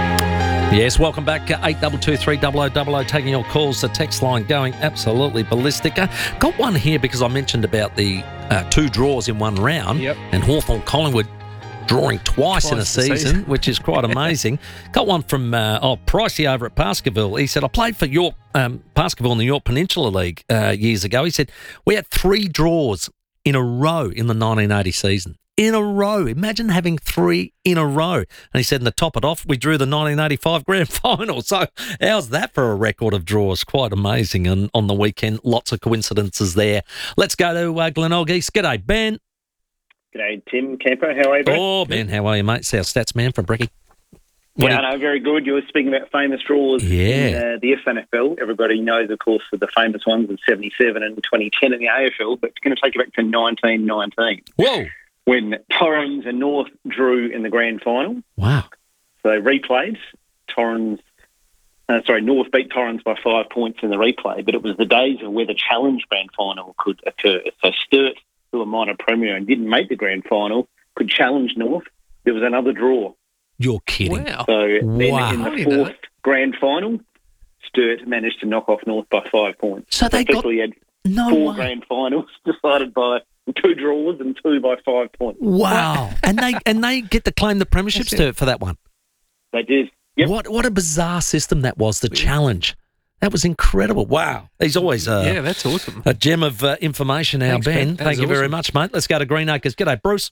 Yes, welcome back. eight two two three double oh double oh, taking your calls. The text line going absolutely ballistic. Uh, got one here because I mentioned about the uh, two draws in one round. Yep. And Hawthorn Collingwood drawing twice, twice in a season, season, which is quite amazing. Got one from uh, oh Pricey over at Baskerville. He said, I played for York, um, Baskerville in the York Peninsula League uh, years ago. He said, we had three draws in a row in the nineteen eighty season. In a row. Imagine having three in a row. And he said, and to top it off, we drew the nineteen eighty-five grand final. So how's that for a record of draws? Quite amazing. And on the weekend, lots of coincidences there. Let's go to uh, Glenorg East. G'day, Ben. G'day, Tim Camper. How are you, Ben? Oh, Ben, how are you, mate? It's our stats man from Brecky. What yeah, you... no, very good. You were speaking about famous draws yeah. in uh, the F N F L. Everybody knows, of course, of the famous ones of seventy-seven and twenty ten in the A F L, but it's going to take you back to nineteen nineteen. Whoa. When Torrens and North drew in the grand final. Wow. So they replayed. Torrens, uh, sorry, North beat Torrens by five points in the replay, but it was the days of where the Challenge grand final could occur. So Sturt, who were minor premier and didn't make the grand final, could challenge North. There was another draw. You're kidding. Wow. So then wow. in the fourth grand final, Sturt managed to knock off North by five points. So they got... had no four way. grand finals decided by... two draws and two by five points. Wow. and they and they get to claim the premiership Sturt for that one. They did. Yep. What what a bizarre system that was, the challenge. That was incredible. Wow. He's always a, yeah, that's awesome. a gem of uh, information, our Thanks, Ben. Ben. Thank you awesome. very much, mate. Let's go to Greenacres. G'day, Bruce.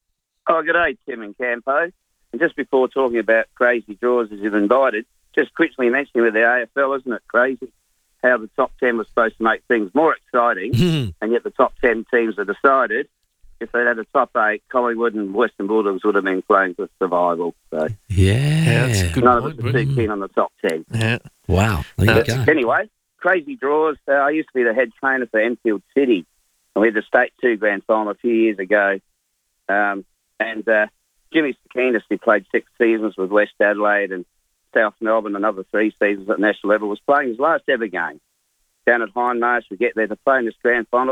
Oh, g'day, Tim and Campo. And just before talking about crazy draws as you've invited, just quickly mentioning with the A F L, isn't it crazy how the top ten was supposed to make things more exciting, and yet the top ten teams are decided. If they had a top eight, Collingwood and Western Bulldogs would have been playing for survival. So yeah, yeah that's a good none point, of us are too keen on the top ten. Yeah. Wow. There you go. Anyway, crazy draws. Uh, I used to be the head trainer for Enfield City, and we had the State two grand final a few years ago. Um, and uh, Jimmy Sakinis, who played six seasons with West Adelaide and South Melbourne, another three seasons at national level, was playing his last ever game down at Hindmarsh. We get there to play in this grand final.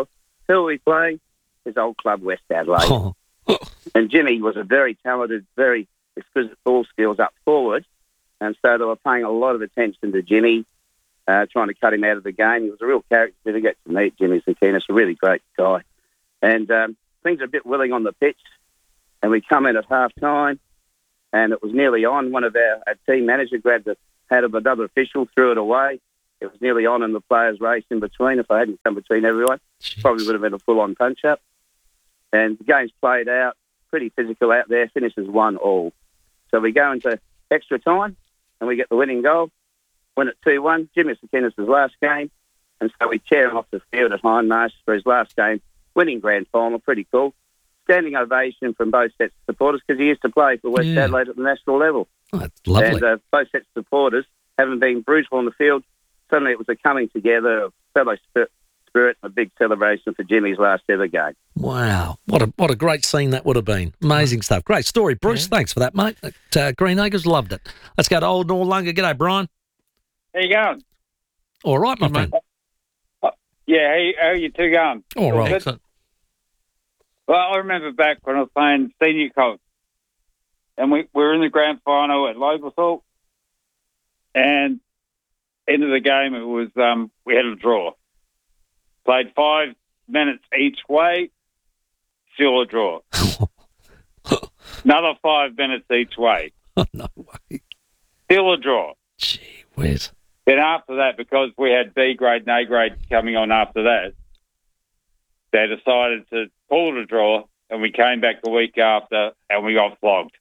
Who are we playing? His old club, West Adelaide. Oh. And Jimmy was a very talented, very exquisite ball skills up forward. And so they were paying a lot of attention to Jimmy, uh, trying to cut him out of the game. He was a real character to get to meet Jimmy Sakinas, a really great guy. And um, things are a bit willing on the pitch. And we come in at half-time, and it was nearly on. One of our, our team manager grabbed the head of another official, threw it away. It was nearly on, and the players raced in between. If I hadn't come between everyone, Jeez. Probably would have been a full-on punch-up. And the game's played out, pretty physical out there, finishes one all. So we go into extra time, and we get the winning goal, win it two one, Jimmy Sakinas' last game, and so we chair him off the field at Hindmarsh for his last game, winning grand final, pretty cool. Standing ovation from both sets of supporters because he used to play for West yeah. Adelaide at the national level. Oh, that's lovely. And uh, both sets of supporters, having been brutal on the field, suddenly it was a coming together of fellow spirit, spirit and a big celebration for Jimmy's last ever game. Wow. What a what a great scene that would have been. Amazing stuff. Great story, Bruce. Yeah. Thanks for that, mate. At, uh, Green Acres, loved it. Let's go to Old Noarlunga. G'day, Brian. How you going? All right, my Good, friend. Uh, yeah, how, you, how are you two going? All right. Good? Well, I remember back when I was playing senior coach, and we, we were in the grand final at Lobethal, and end of the game, it was um, we had a draw. Played five minutes each way, still a draw. Another five minutes each way. Oh, no way. Still a draw. Gee whiz. Then after that, because we had B grade and A grade coming on after that, they decided to call it a draw, and we came back the week after, and we got flogged.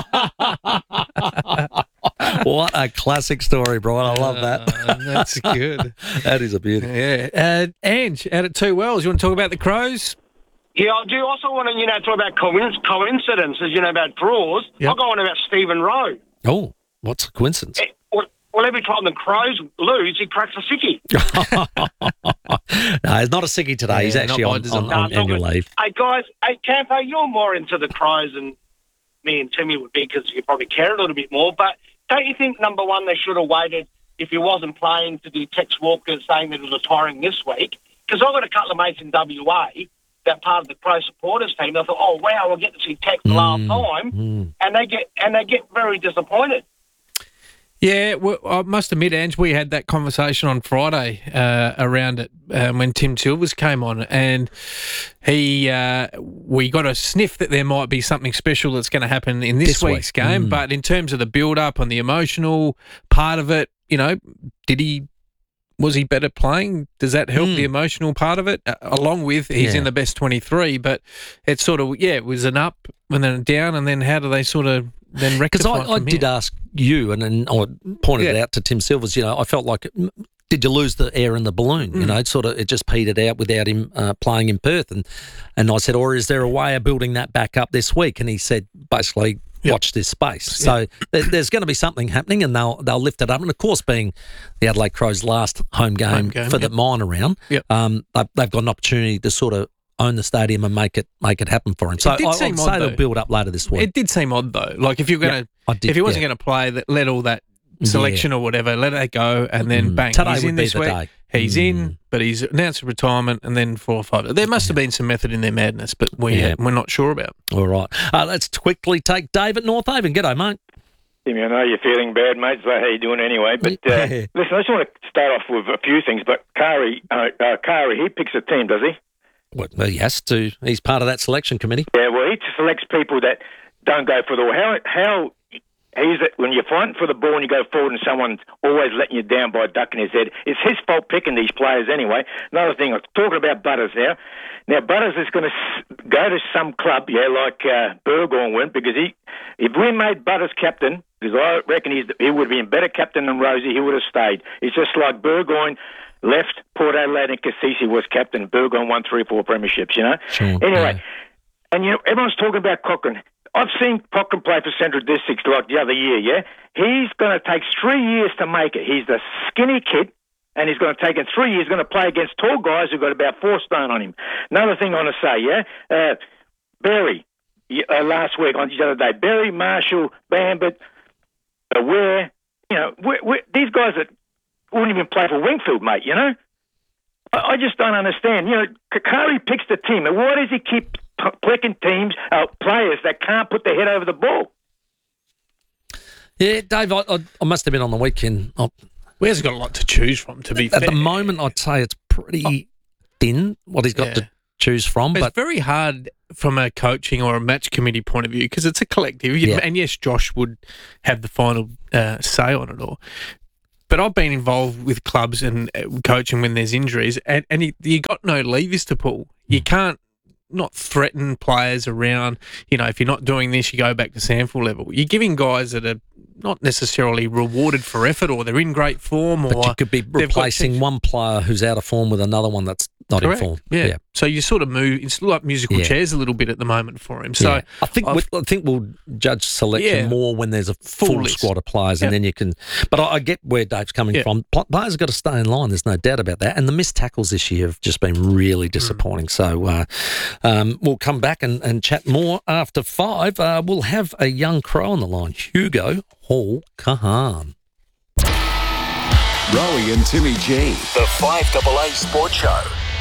What a classic story, Brian. I love that. Uh, that's good. That is a beauty. Yeah. Uh, Ange, out at Two Wells, you want to talk about the Crows? Yeah, I do also want to, you know, talk about coincidences, you know, about draws. Yep. I'll go on about Stephen Rowe. Oh, what's the coincidence? Eh, well, well, every time the Crows lose, he cracks a sickie. No, he's not a sickie today. Yeah, he's actually not on, by on, No, on it's all annual good. leave. Hey, guys, hey, Campo, you're more into the Crows than me and Timmy would be because you probably care a little bit more. But don't you think, number one, they should have waited if he wasn't playing to do Tex Walker saying that he was retiring this week? Because I've got a couple of mates in W A that part of the Crow supporters team. I thought, oh, wow, we'll get to see Tex the Mm, last time. mm. And they get and they get very disappointed. Yeah, well, I must admit, Ange, we had that conversation on Friday uh, around it um, when Tim Silvers came on, and he uh, we got a sniff that there might be something special that's going to happen in this, This week's week. game. Mm. But in terms of the build-up and the emotional part of it, you know, did he was he better playing? Does that help Mm. the emotional part of it? Uh, along with he's Yeah. in the best twenty-three, but it's sort of yeah, it was an up and then a down, and then how do they sort of then Because rectify I, it I from did here? ask you, and, and I pointed it Yeah. out to Tim Silvers, you know, I felt like, mm, did you lose the air in the balloon? You Mm. know, it sort of, it just petered out without him uh, playing in Perth. And, and I said, or is there a way of building that back up this week? And he said, basically, Yep. watch this space. So there, there's going to be something happening, and they'll they'll lift it up. And of course, being the Adelaide Crows' last home game, Home game, for yep. the minor round, Yep. um, they've, they've got an opportunity to sort of own the stadium and make it make it happen for him. So I, did I'd seem say odd, they'll though. build up later this week. It did seem odd though. Like if you're gonna, Yeah, I did, if he wasn't yeah. going to play, that let all that selection or whatever, let it go, and then Mm. bang, Today he's would in be this the week. day. He's Mm. in, but he's announced retirement, and then four or five. There must have been some method in their madness, but we Yeah. we're not sure about. All right. Uh, let's quickly take Dave at North Haven. G'day, mate. Timmy, I know you're feeling bad, mate, so how you doing anyway? But uh, Yeah. listen, I just want to start off with a few things. But Kari, uh, uh, Kari, he picks a team, does he? Well, he has to. He's part of that selection committee. Yeah, well, he selects people that don't go for the ball. How, how he's when you're fighting for the ball and you go forward and someone's always letting you down by ducking his head, it's his fault picking these players anyway. Another thing, I'm talking about Butters now. Now, Butters is going to go to some club, yeah, like uh, Burgoyne went, because he, if we made Butters captain, because I reckon he's, he would have been better captain than Rosie, he would have stayed. It's just like Burgoyne left, Port Adelaide and Cassisi was captain. Burgoyne won three or four premierships, you know? Sure, anyway, yeah. and you know, everyone's talking about Cochrane. I've seen Cochrane play for Central Districts like the other year, yeah? He's going to take three years to make it. He's the skinny kid, and he's going to take in three years, going to play against tall guys who've got about four stone on him. Another thing I want to say, yeah? Uh, Berry, uh, last week, on the other day, Berry, Marshall, Bambit, uh, Ware, you know, we're, we're, these guys that wouldn't even play for Wingfield, mate, you know? I, I just don't understand. You know, Kakari picks the team, and why does he keep p- picking teams, uh, players that can't put their head over the ball? Yeah, Dave, I, I, I must have been on the weekend. I, Where's got a lot to choose from, to be At fair. the moment, I'd say it's pretty oh. thin, what he's got Yeah. to choose from. But But it's very hard from a coaching or a match committee point of view because it's a collective. You- Yeah. And yes, Josh would have the final uh, say on it all. But I've been involved with clubs and uh, coaching when there's injuries, and, and you, you got no levers to pull. You can't not threaten players around. You know, if you're not doing this, you go back to sample level. You're giving guys that are not necessarily rewarded for effort, or they're in great form, or but you could be they've got replacing checks. one player who's out of form with another one that's not Correct. in form. Yeah. yeah. So you sort of move. It's like musical Yeah. chairs a little bit at the moment for him. So Yeah. I think I've- we, I think we'll judge selection Yeah. more when there's a full, Full list. squad of players, and Yeah. then you can. But I, I get where Dave's coming Yeah. from. Pl- Players have got to stay in line. There's no doubt about that. And the missed tackles this year have just been really disappointing. So uh, um, we'll come back and, and chat more after five. Uh, we'll have a young crow on the line, Hugo Hall Kahan. Rowie and Timmy G. The five A A Sports Show.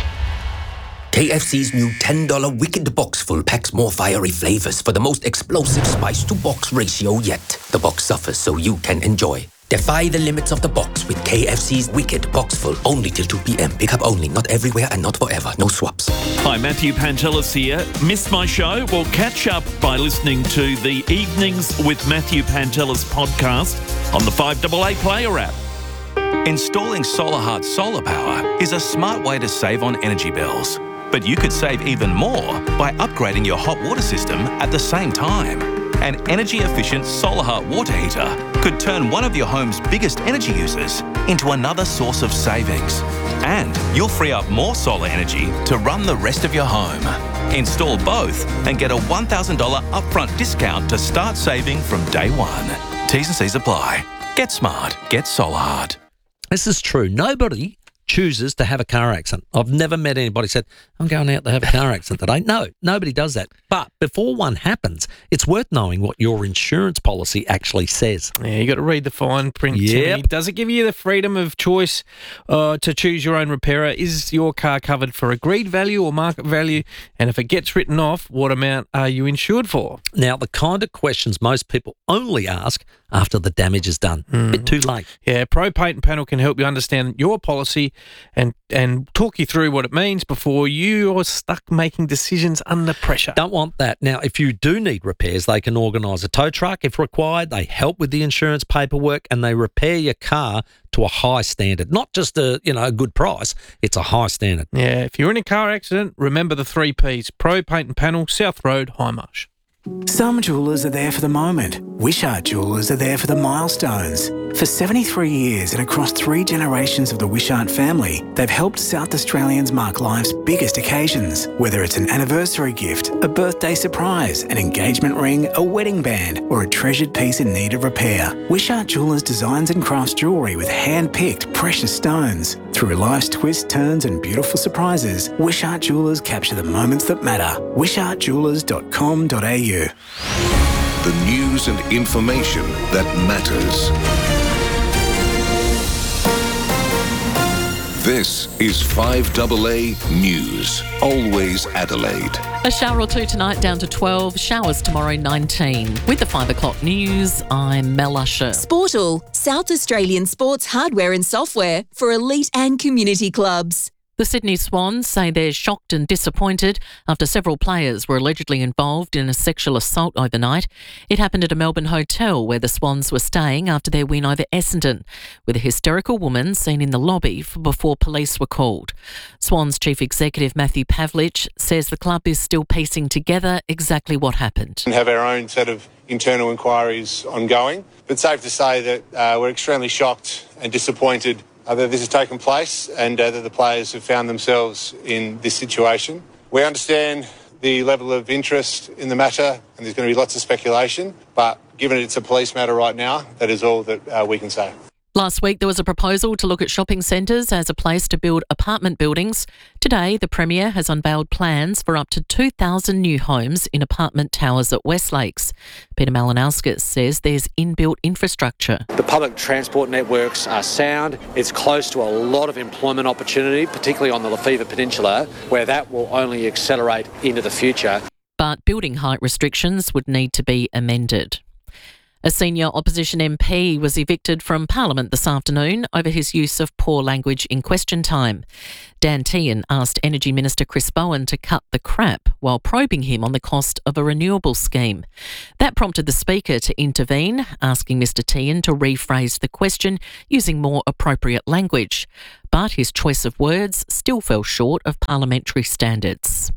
K F C's new ten dollars Wicked Box Full packs more fiery flavors for the most explosive spice-to-box ratio yet. The box suffers so you can enjoy. Defy the limits of the box with K F C's Wicked Box Full. Only till two p.m. Pick up only, not everywhere and not forever. No swaps. Hi, Matthew Pantelis here. Missed my show? Well, catch up by listening to the Evenings with Matthew Pantelis podcast on the five A A Player app. Installing SolarHeart solar power is a smart way to save on energy bills. But you could save even more by upgrading your hot water system at the same time. An energy-efficient SolarHeart water heater could turn one of your home's biggest energy users into another source of savings. And you'll free up more solar energy to run the rest of your home. Install both and get a one thousand dollars upfront discount to start saving from day one. T's and C's apply. Get smart. Get SolarHeart. This is true. Nobody chooses to have a car accident. I've never met anybody said, I'm going out to have a car accident today. No, nobody does that. But before one happens, it's worth knowing what your insurance policy actually says. Yeah, you got to read the fine print. Yep. Timmy. Does it give you the freedom of choice uh, to choose your own repairer? Is your car covered for agreed value or market value? And if it gets written off, what amount are you insured for? Now, the kind of questions most people only ask after the damage is done. Mm. Bit too late. Yeah, Pro Patent Panel can help you understand your policy and and talk you through what it means before you are stuck making decisions under pressure. Don't want that. Now, if you do need repairs, they can organise a tow truck if required. They help with the insurance paperwork and they repair your car to a high standard. Not just a, you know, a good price, it's a high standard. Yeah, if you're in a car accident, remember the three Ps. Pro Patent Panel, South Road, Highmarsh. Some jewellers are there for the moment. Wishart Jewellers are there for the milestones. For seventy-three years and across three generations of the Wishart family, they've helped South Australians mark life's biggest occasions. Whether it's an anniversary gift, a birthday surprise, an engagement ring, a wedding band, or a treasured piece in need of repair, Wishart Jewellers designs and crafts jewellery with hand-picked precious stones. Through life's twists, turns and beautiful surprises, Wishart Jewellers capture the moments that matter. wishart jewellers dot com dot a u. The news and information that matters. This is five A A News. Always Adelaide. A shower or two tonight, down to twelve. Showers tomorrow, nineteen. With the five o'clock news, I'm Mel Usher. Sportal, South Australian sports hardware and software for elite and community clubs. The Sydney Swans say they're shocked and disappointed after several players were allegedly involved in a sexual assault overnight. It happened at a Melbourne hotel where the Swans were staying after their win over Essendon, with a hysterical woman seen in the lobby before police were called. Swans Chief Executive Matthew Pavlich says the club is still piecing together exactly what happened. And have our own set of internal inquiries ongoing, but safe to say that uh, we're extremely shocked and disappointed Uh, that this has taken place and uh, that the players have found themselves in this situation. We understand the level of interest in the matter and there's going to be lots of speculation, but given it's a police matter right now, that is all that uh, we can say. Last week, there was a proposal to look at shopping centres as a place to build apartment buildings. Today, the Premier has unveiled plans for up to two thousand new homes in apartment towers at Westlakes. Peter Malinauskas says there's inbuilt infrastructure. The public transport networks are sound. It's close to a lot of employment opportunity, particularly on the Lefevre Peninsula, where that will only accelerate into the future. But building height restrictions would need to be amended. A senior opposition M P was evicted from Parliament this afternoon over his use of poor language in question time. Dan Tehan asked Energy Minister Chris Bowen to cut the crap while probing him on the cost of a renewable scheme. That prompted the Speaker to intervene, asking Mr Tehan to rephrase the question using more appropriate language. But his choice of words still fell short of parliamentary standards.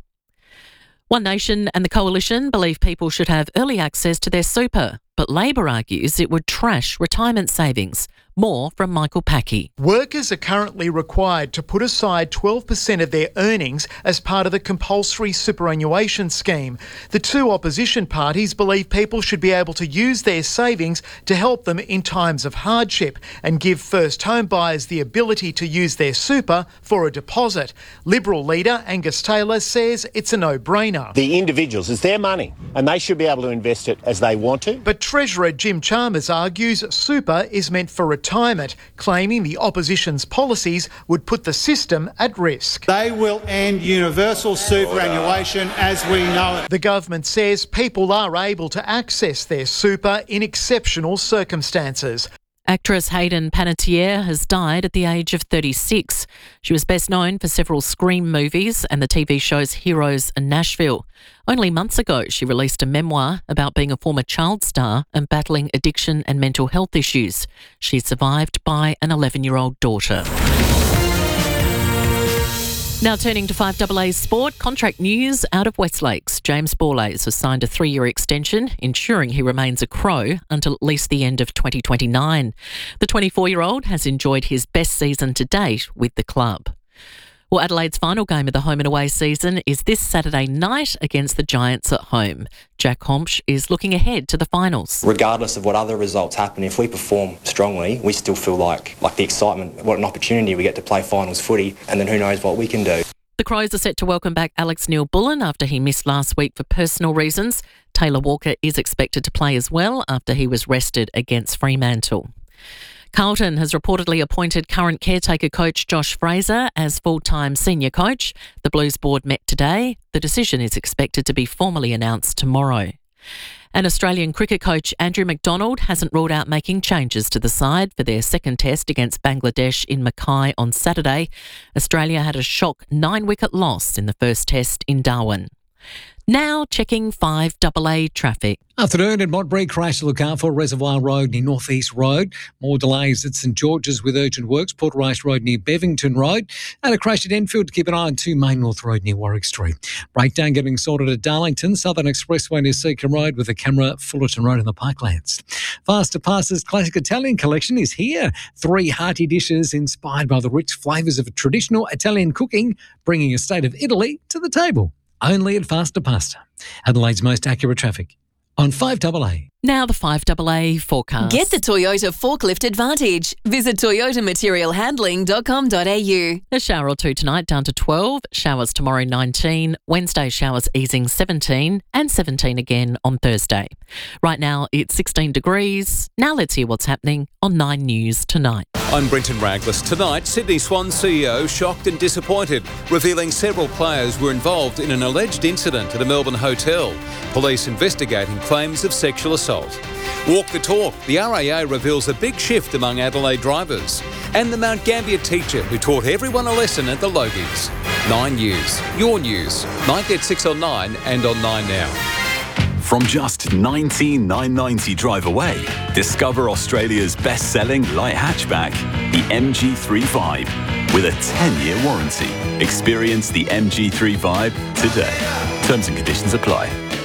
One Nation and the Coalition believe people should have early access to their super, but Labor argues it would trash retirement savings. More from Michael Packey. Workers are currently required to put aside twelve percent of their earnings as part of the compulsory superannuation scheme. The two opposition parties believe people should be able to use their savings to help them in times of hardship and give first home buyers the ability to use their super for a deposit. Liberal leader Angus Taylor says it's a no-brainer. The individuals, it's their money and they should be able to invest it as they want to. But Treasurer Jim Chalmers argues super is meant for retirement. Retirement, claiming the opposition's policies would put the system at risk. They will end universal superannuation as we know it. The government says people are able to access their super in exceptional circumstances. Actress Hayden Panettiere has died at the age of thirty-six. She was best known for several Scream movies and the T V shows Heroes and Nashville. Only months ago, she released a memoir about being a former child star and battling addiction and mental health issues. She's survived by an eleven-year-old daughter. Now turning to five A A sport, contract news out of Westlakes. James Borlase has signed a three-year extension, ensuring he remains a Crow until at least the end of twenty twenty-nine. The twenty-four-year-old has enjoyed his best season to date with the club. Well, Adelaide's final game of the home and away season is this Saturday night against the Giants at home. Jack Hompsch is looking ahead to the finals. Regardless of what other results happen, if we perform strongly, we still feel like like the excitement, what an opportunity we get to play finals footy, and then who knows what we can do. The Crows are set to welcome back Alex Neil-Bullen after he missed last week for personal reasons. Taylor Walker is expected to play as well after he was rested against Fremantle. Carlton has reportedly appointed current caretaker coach Josh Fraser as full-time senior coach. The Blues board met today. The decision is expected to be formally announced tomorrow. And Australian cricket coach Andrew McDonald hasn't ruled out making changes to the side for their second test against Bangladesh in Mackay on Saturday. Australia had a shock nine-wicket loss in the first test in Darwin. Now checking five A A traffic. Afternoon in Montbury, crash to look out for Reservoir Road near North East Road. More delays at St George's with urgent works, Porterice Road near Bevington Road. And a crash at Enfield to keep an eye on two Main North Road near Warwick Street. Breakdown getting sorted at Darlington, Southern Expressway near Seacombe Road with a camera, Fullerton Road in the Parklands. Faster Passes Classic Italian Collection is here. Three hearty dishes inspired by the rich flavours of traditional Italian cooking, bringing a state of Italy to the table. Only at Faster Pasta. Adelaide's most accurate traffic on five A A. Now the five A A forecast. Get the Toyota Forklift Advantage. Visit toyota material handling dot com dot a u. A shower or two tonight down to twelve. Showers tomorrow nineteen. Wednesday showers easing seventeen. And seventeen again on Thursday. Right now it's sixteen degrees. Now let's hear what's happening on Nine News tonight. I'm Brenton Raglas. Tonight, Sydney Swans C E O shocked and disappointed, revealing several players were involved in an alleged incident at a Melbourne hotel. Police investigating claims of sexual assault. Walk the talk. The R A A reveals a big shift among Adelaide drivers. And the Mount Gambier teacher who taught everyone a lesson at the Logies. Nine News. Your news. Night at six on Nine and on Nine Now. From just nineteen thousand nine hundred ninety drive away, discover Australia's best-selling light hatchback, the M G three Vibe, with a ten-year warranty. Experience the M G three Vibe today. Terms and conditions apply.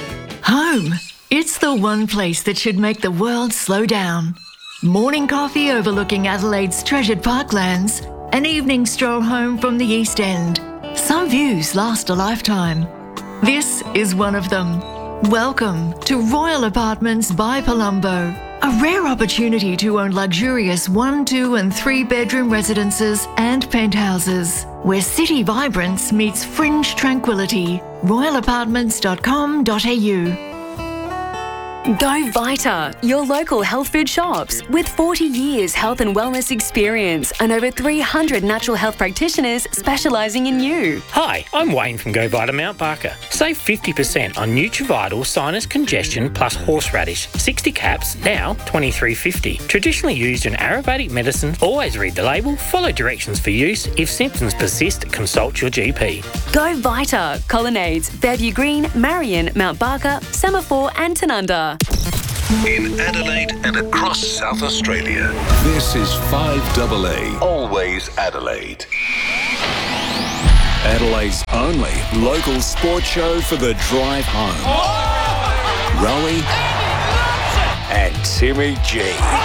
Home. It's the one place that should make the world slow down. Morning coffee overlooking Adelaide's treasured parklands, an evening stroll home from the East End. Some views last a lifetime. This is one of them. Welcome to Royal Apartments by Palumbo. A rare opportunity to own luxurious one, two and three bedroom residences and penthouses, where city vibrance meets fringe tranquility. royal apartments dot com dot a u. Go Vita, your local health food shops. With forty years health and wellness experience and over three hundred natural health practitioners specialising in you. Hi, I'm Wayne from Go Vita Mount Barker. Save fifty percent on Nutrivital Sinus Congestion plus Horseradish. sixty caps, now twenty-three fifty. Traditionally used in Ayurvedic medicine, always read the label, follow directions for use. If symptoms persist, consult your G P. Go Vita, Colonnades, Fairview Green, Marion, Mount Barker, Semaphore and Tanunda. In Adelaide and across South Australia, this is five double A, always Adelaide. Adelaide's only local sports show for the drive home. Oh! Rowie and Timmy G.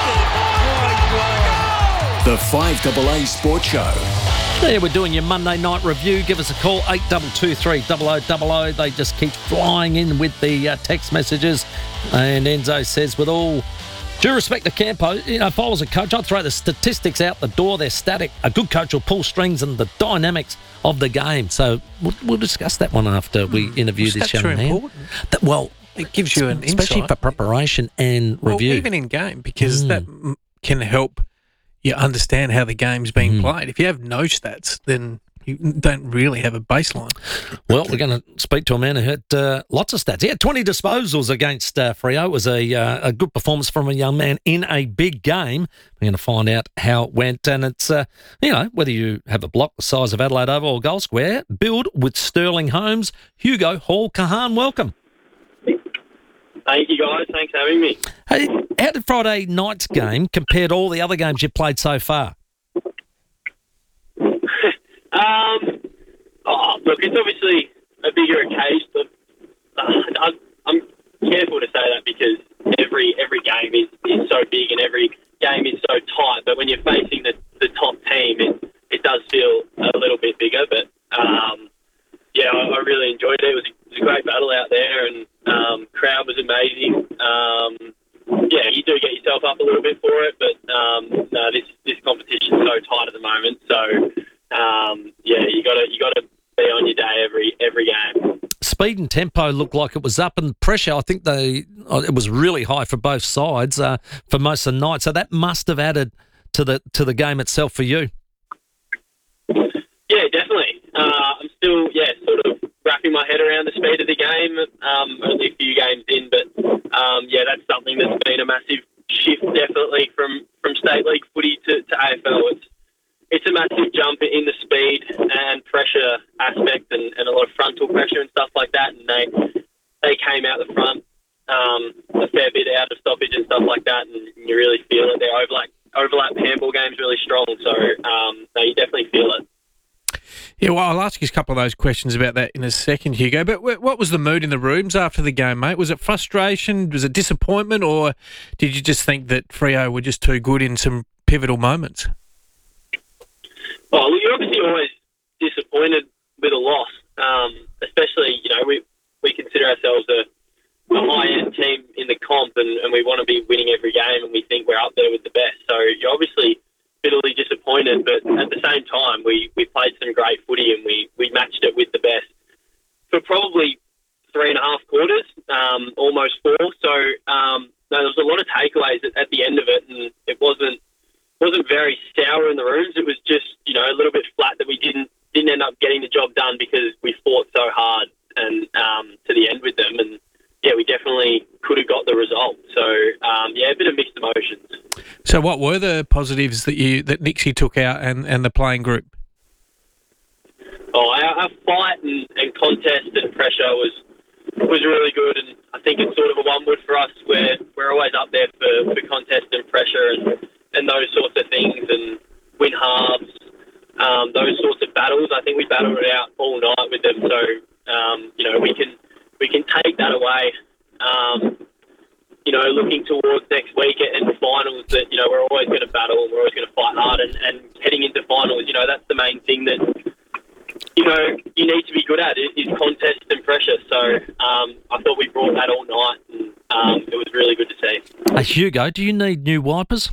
The five double A Sports Show. Yeah, we're doing your Monday night review. Give us a call, eight two two three, double oh double oh. They just keep flying in with the uh, text messages. And Enzo says, with all due respect to Campo, you know, if I was a coach, I'd throw the statistics out the door. They're static. A good coach will pull strings and the dynamics of the game. So we'll, we'll discuss that one after we interview well, this young man. Important. That, well, it gives you an especially insight. for preparation and well, review. Even in game, because Mm. that m- can help you understand how the game's being Mm. played. If you have no stats, then you don't really have a baseline. Well, we're going to speak to a man who had uh, lots of stats. He had twenty disposals against uh, Freo. It was a, uh, a good performance from a young man in a big game. We're going to find out how it went. And it's, uh, you know, whether you have a block the size of Adelaide Oval or Gold Square, build with Sterling Homes. Hugo Hall-Kahan, welcome. Thank you, guys. Thanks for having me. Hey, how did Friday night's game compare to all the other games you've played so far? Um, oh, look, it's obviously a bigger occasion, but uh, I, I'm careful to say that because every every game is, is so big and every game is so tight. But when you're facing the, the top team, it, it does feel a little bit bigger. But um, yeah, I, I really enjoyed it. It was, it was a great battle out there, and um, crowd was amazing. Um, yeah, you do get yourself up a little bit for it, but um, no, this this competition's so tight at the moment. So. Um, yeah, you got to you got to be on your day every every game. Speed and tempo looked like it was up, and pressure, I think they it was really high for both sides uh, for most of the night. So that must have added to the to the game itself for you. Yeah, definitely. Uh, I'm still yeah sort of wrapping my head around the speed of the game. Um, only a few games in, but um, yeah, that's something that's been a massive shift definitely from, from state league footy to, to A F L. It's It's a massive jump in the speed and pressure aspect and, and a lot of frontal pressure and stuff like that. And they they came out the front um, a fair bit out of stoppage and stuff like that. And you really feel it. Their overlap, overlap handball game's really strong. So um, no, you definitely feel it. Yeah, well, I'll ask you a couple of those questions about that in a second, Hugo. But what was the mood in the rooms after the game, mate? Was it frustration? Was it disappointment? Or did you just think that Freo were just too good in some pivotal moments? Oh, well, you're obviously always disappointed with a loss, um, especially, you know, we we consider ourselves a, a high-end team in the comp and, and we want to be winning every game and we think we're up there with the best. So you're obviously bitterly disappointed, but at the same time, we, we played some great footy and we, we matched it with the best for probably three and a half quarters, um, almost four. So um, no, there was a lot of takeaways at, at the end of it, and it wasn't wasn't very sour in the rooms. It was just, you know, a little bit flat that we didn't didn't end up getting the job done because we fought so hard and um, to the end with them. And yeah, we definitely could have got the result. So um, yeah, a bit of mixed emotions. So what were the positives that you that Nixie took out and, and the playing group? Oh, our, our fight and, and contest and pressure was was really good, and I think it's sort of a one-wood for us where we're always up there for, for contest and pressure and, and those sorts of things and win halves, um, those sorts of battles. I think we battled it out all night with them, so um, you know we can we can take that away. Um, you know, looking towards next week and finals, that you know we're always going to battle and we're always going to fight hard, and, and heading into finals, you know that's the main thing that you know you need to be good at is contest and pressure. So um, I thought we brought that all night, and um, it was really good to see. Hey, Hugo, do you need new wipers?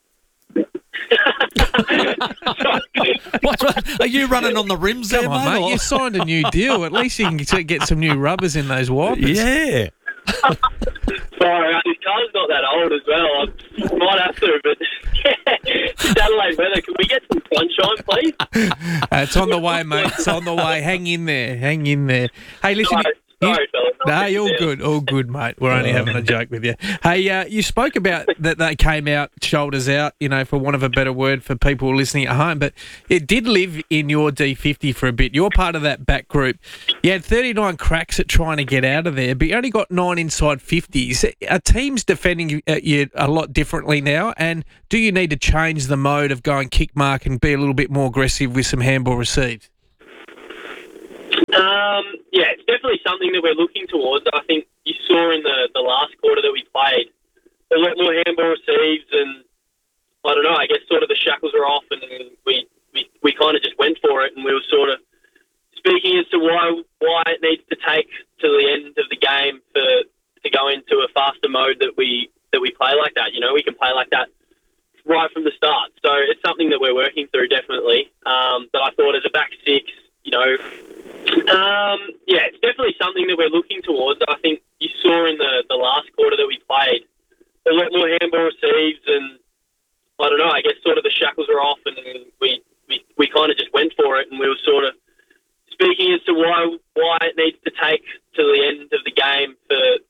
What's, are you running on the rims there, Come on, mate. mate? You signed a new deal. At least you can t- get some new rubbers in those wipers. Yeah. Sorry, his car's not that old as well. I might have to, but yeah, it's Adelaide weather. Can we get some sunshine, please? Uh, it's on the way, mate. It's on the way. Hang in there. Hang in there. Hey, listen. Sorry, sorry fellas. No, you're all good. All good, mate. We're only having a joke with you. Hey, uh, you spoke about that they came out, shoulders out, you know, for want of a better word for people listening at home, but it did live in your D fifty for a bit. You're part of that back group. You had thirty-nine cracks at trying to get out of there, but you only got nine inside fifties. Are teams defending you a lot differently now, and do you need to change the mode of going kick mark and be a little bit more aggressive with some handball receives? Um, yeah, it's definitely something that we're looking towards. I think you saw in the, the last quarter that we played a lot more handball receives, and I don't know, I guess sort of the shackles were off, and we, we, we kind of just went for it, and we were sort of speaking as to why why it needs to take to the end of the game for to go into a faster mode that we that we play like that. You know, we can play like that right from the start. So it's something that we're working through, definitely. Um, but I thought as a back six, you know, um, yeah, it's definitely something that we're looking towards. I think you saw in the, the last quarter that we played a lot more handball receives, and I don't know, I guess sort of the shackles were off, and we, we, we kind of just went for it, and we were sort of speaking as to why why it needs to take to the end of the game for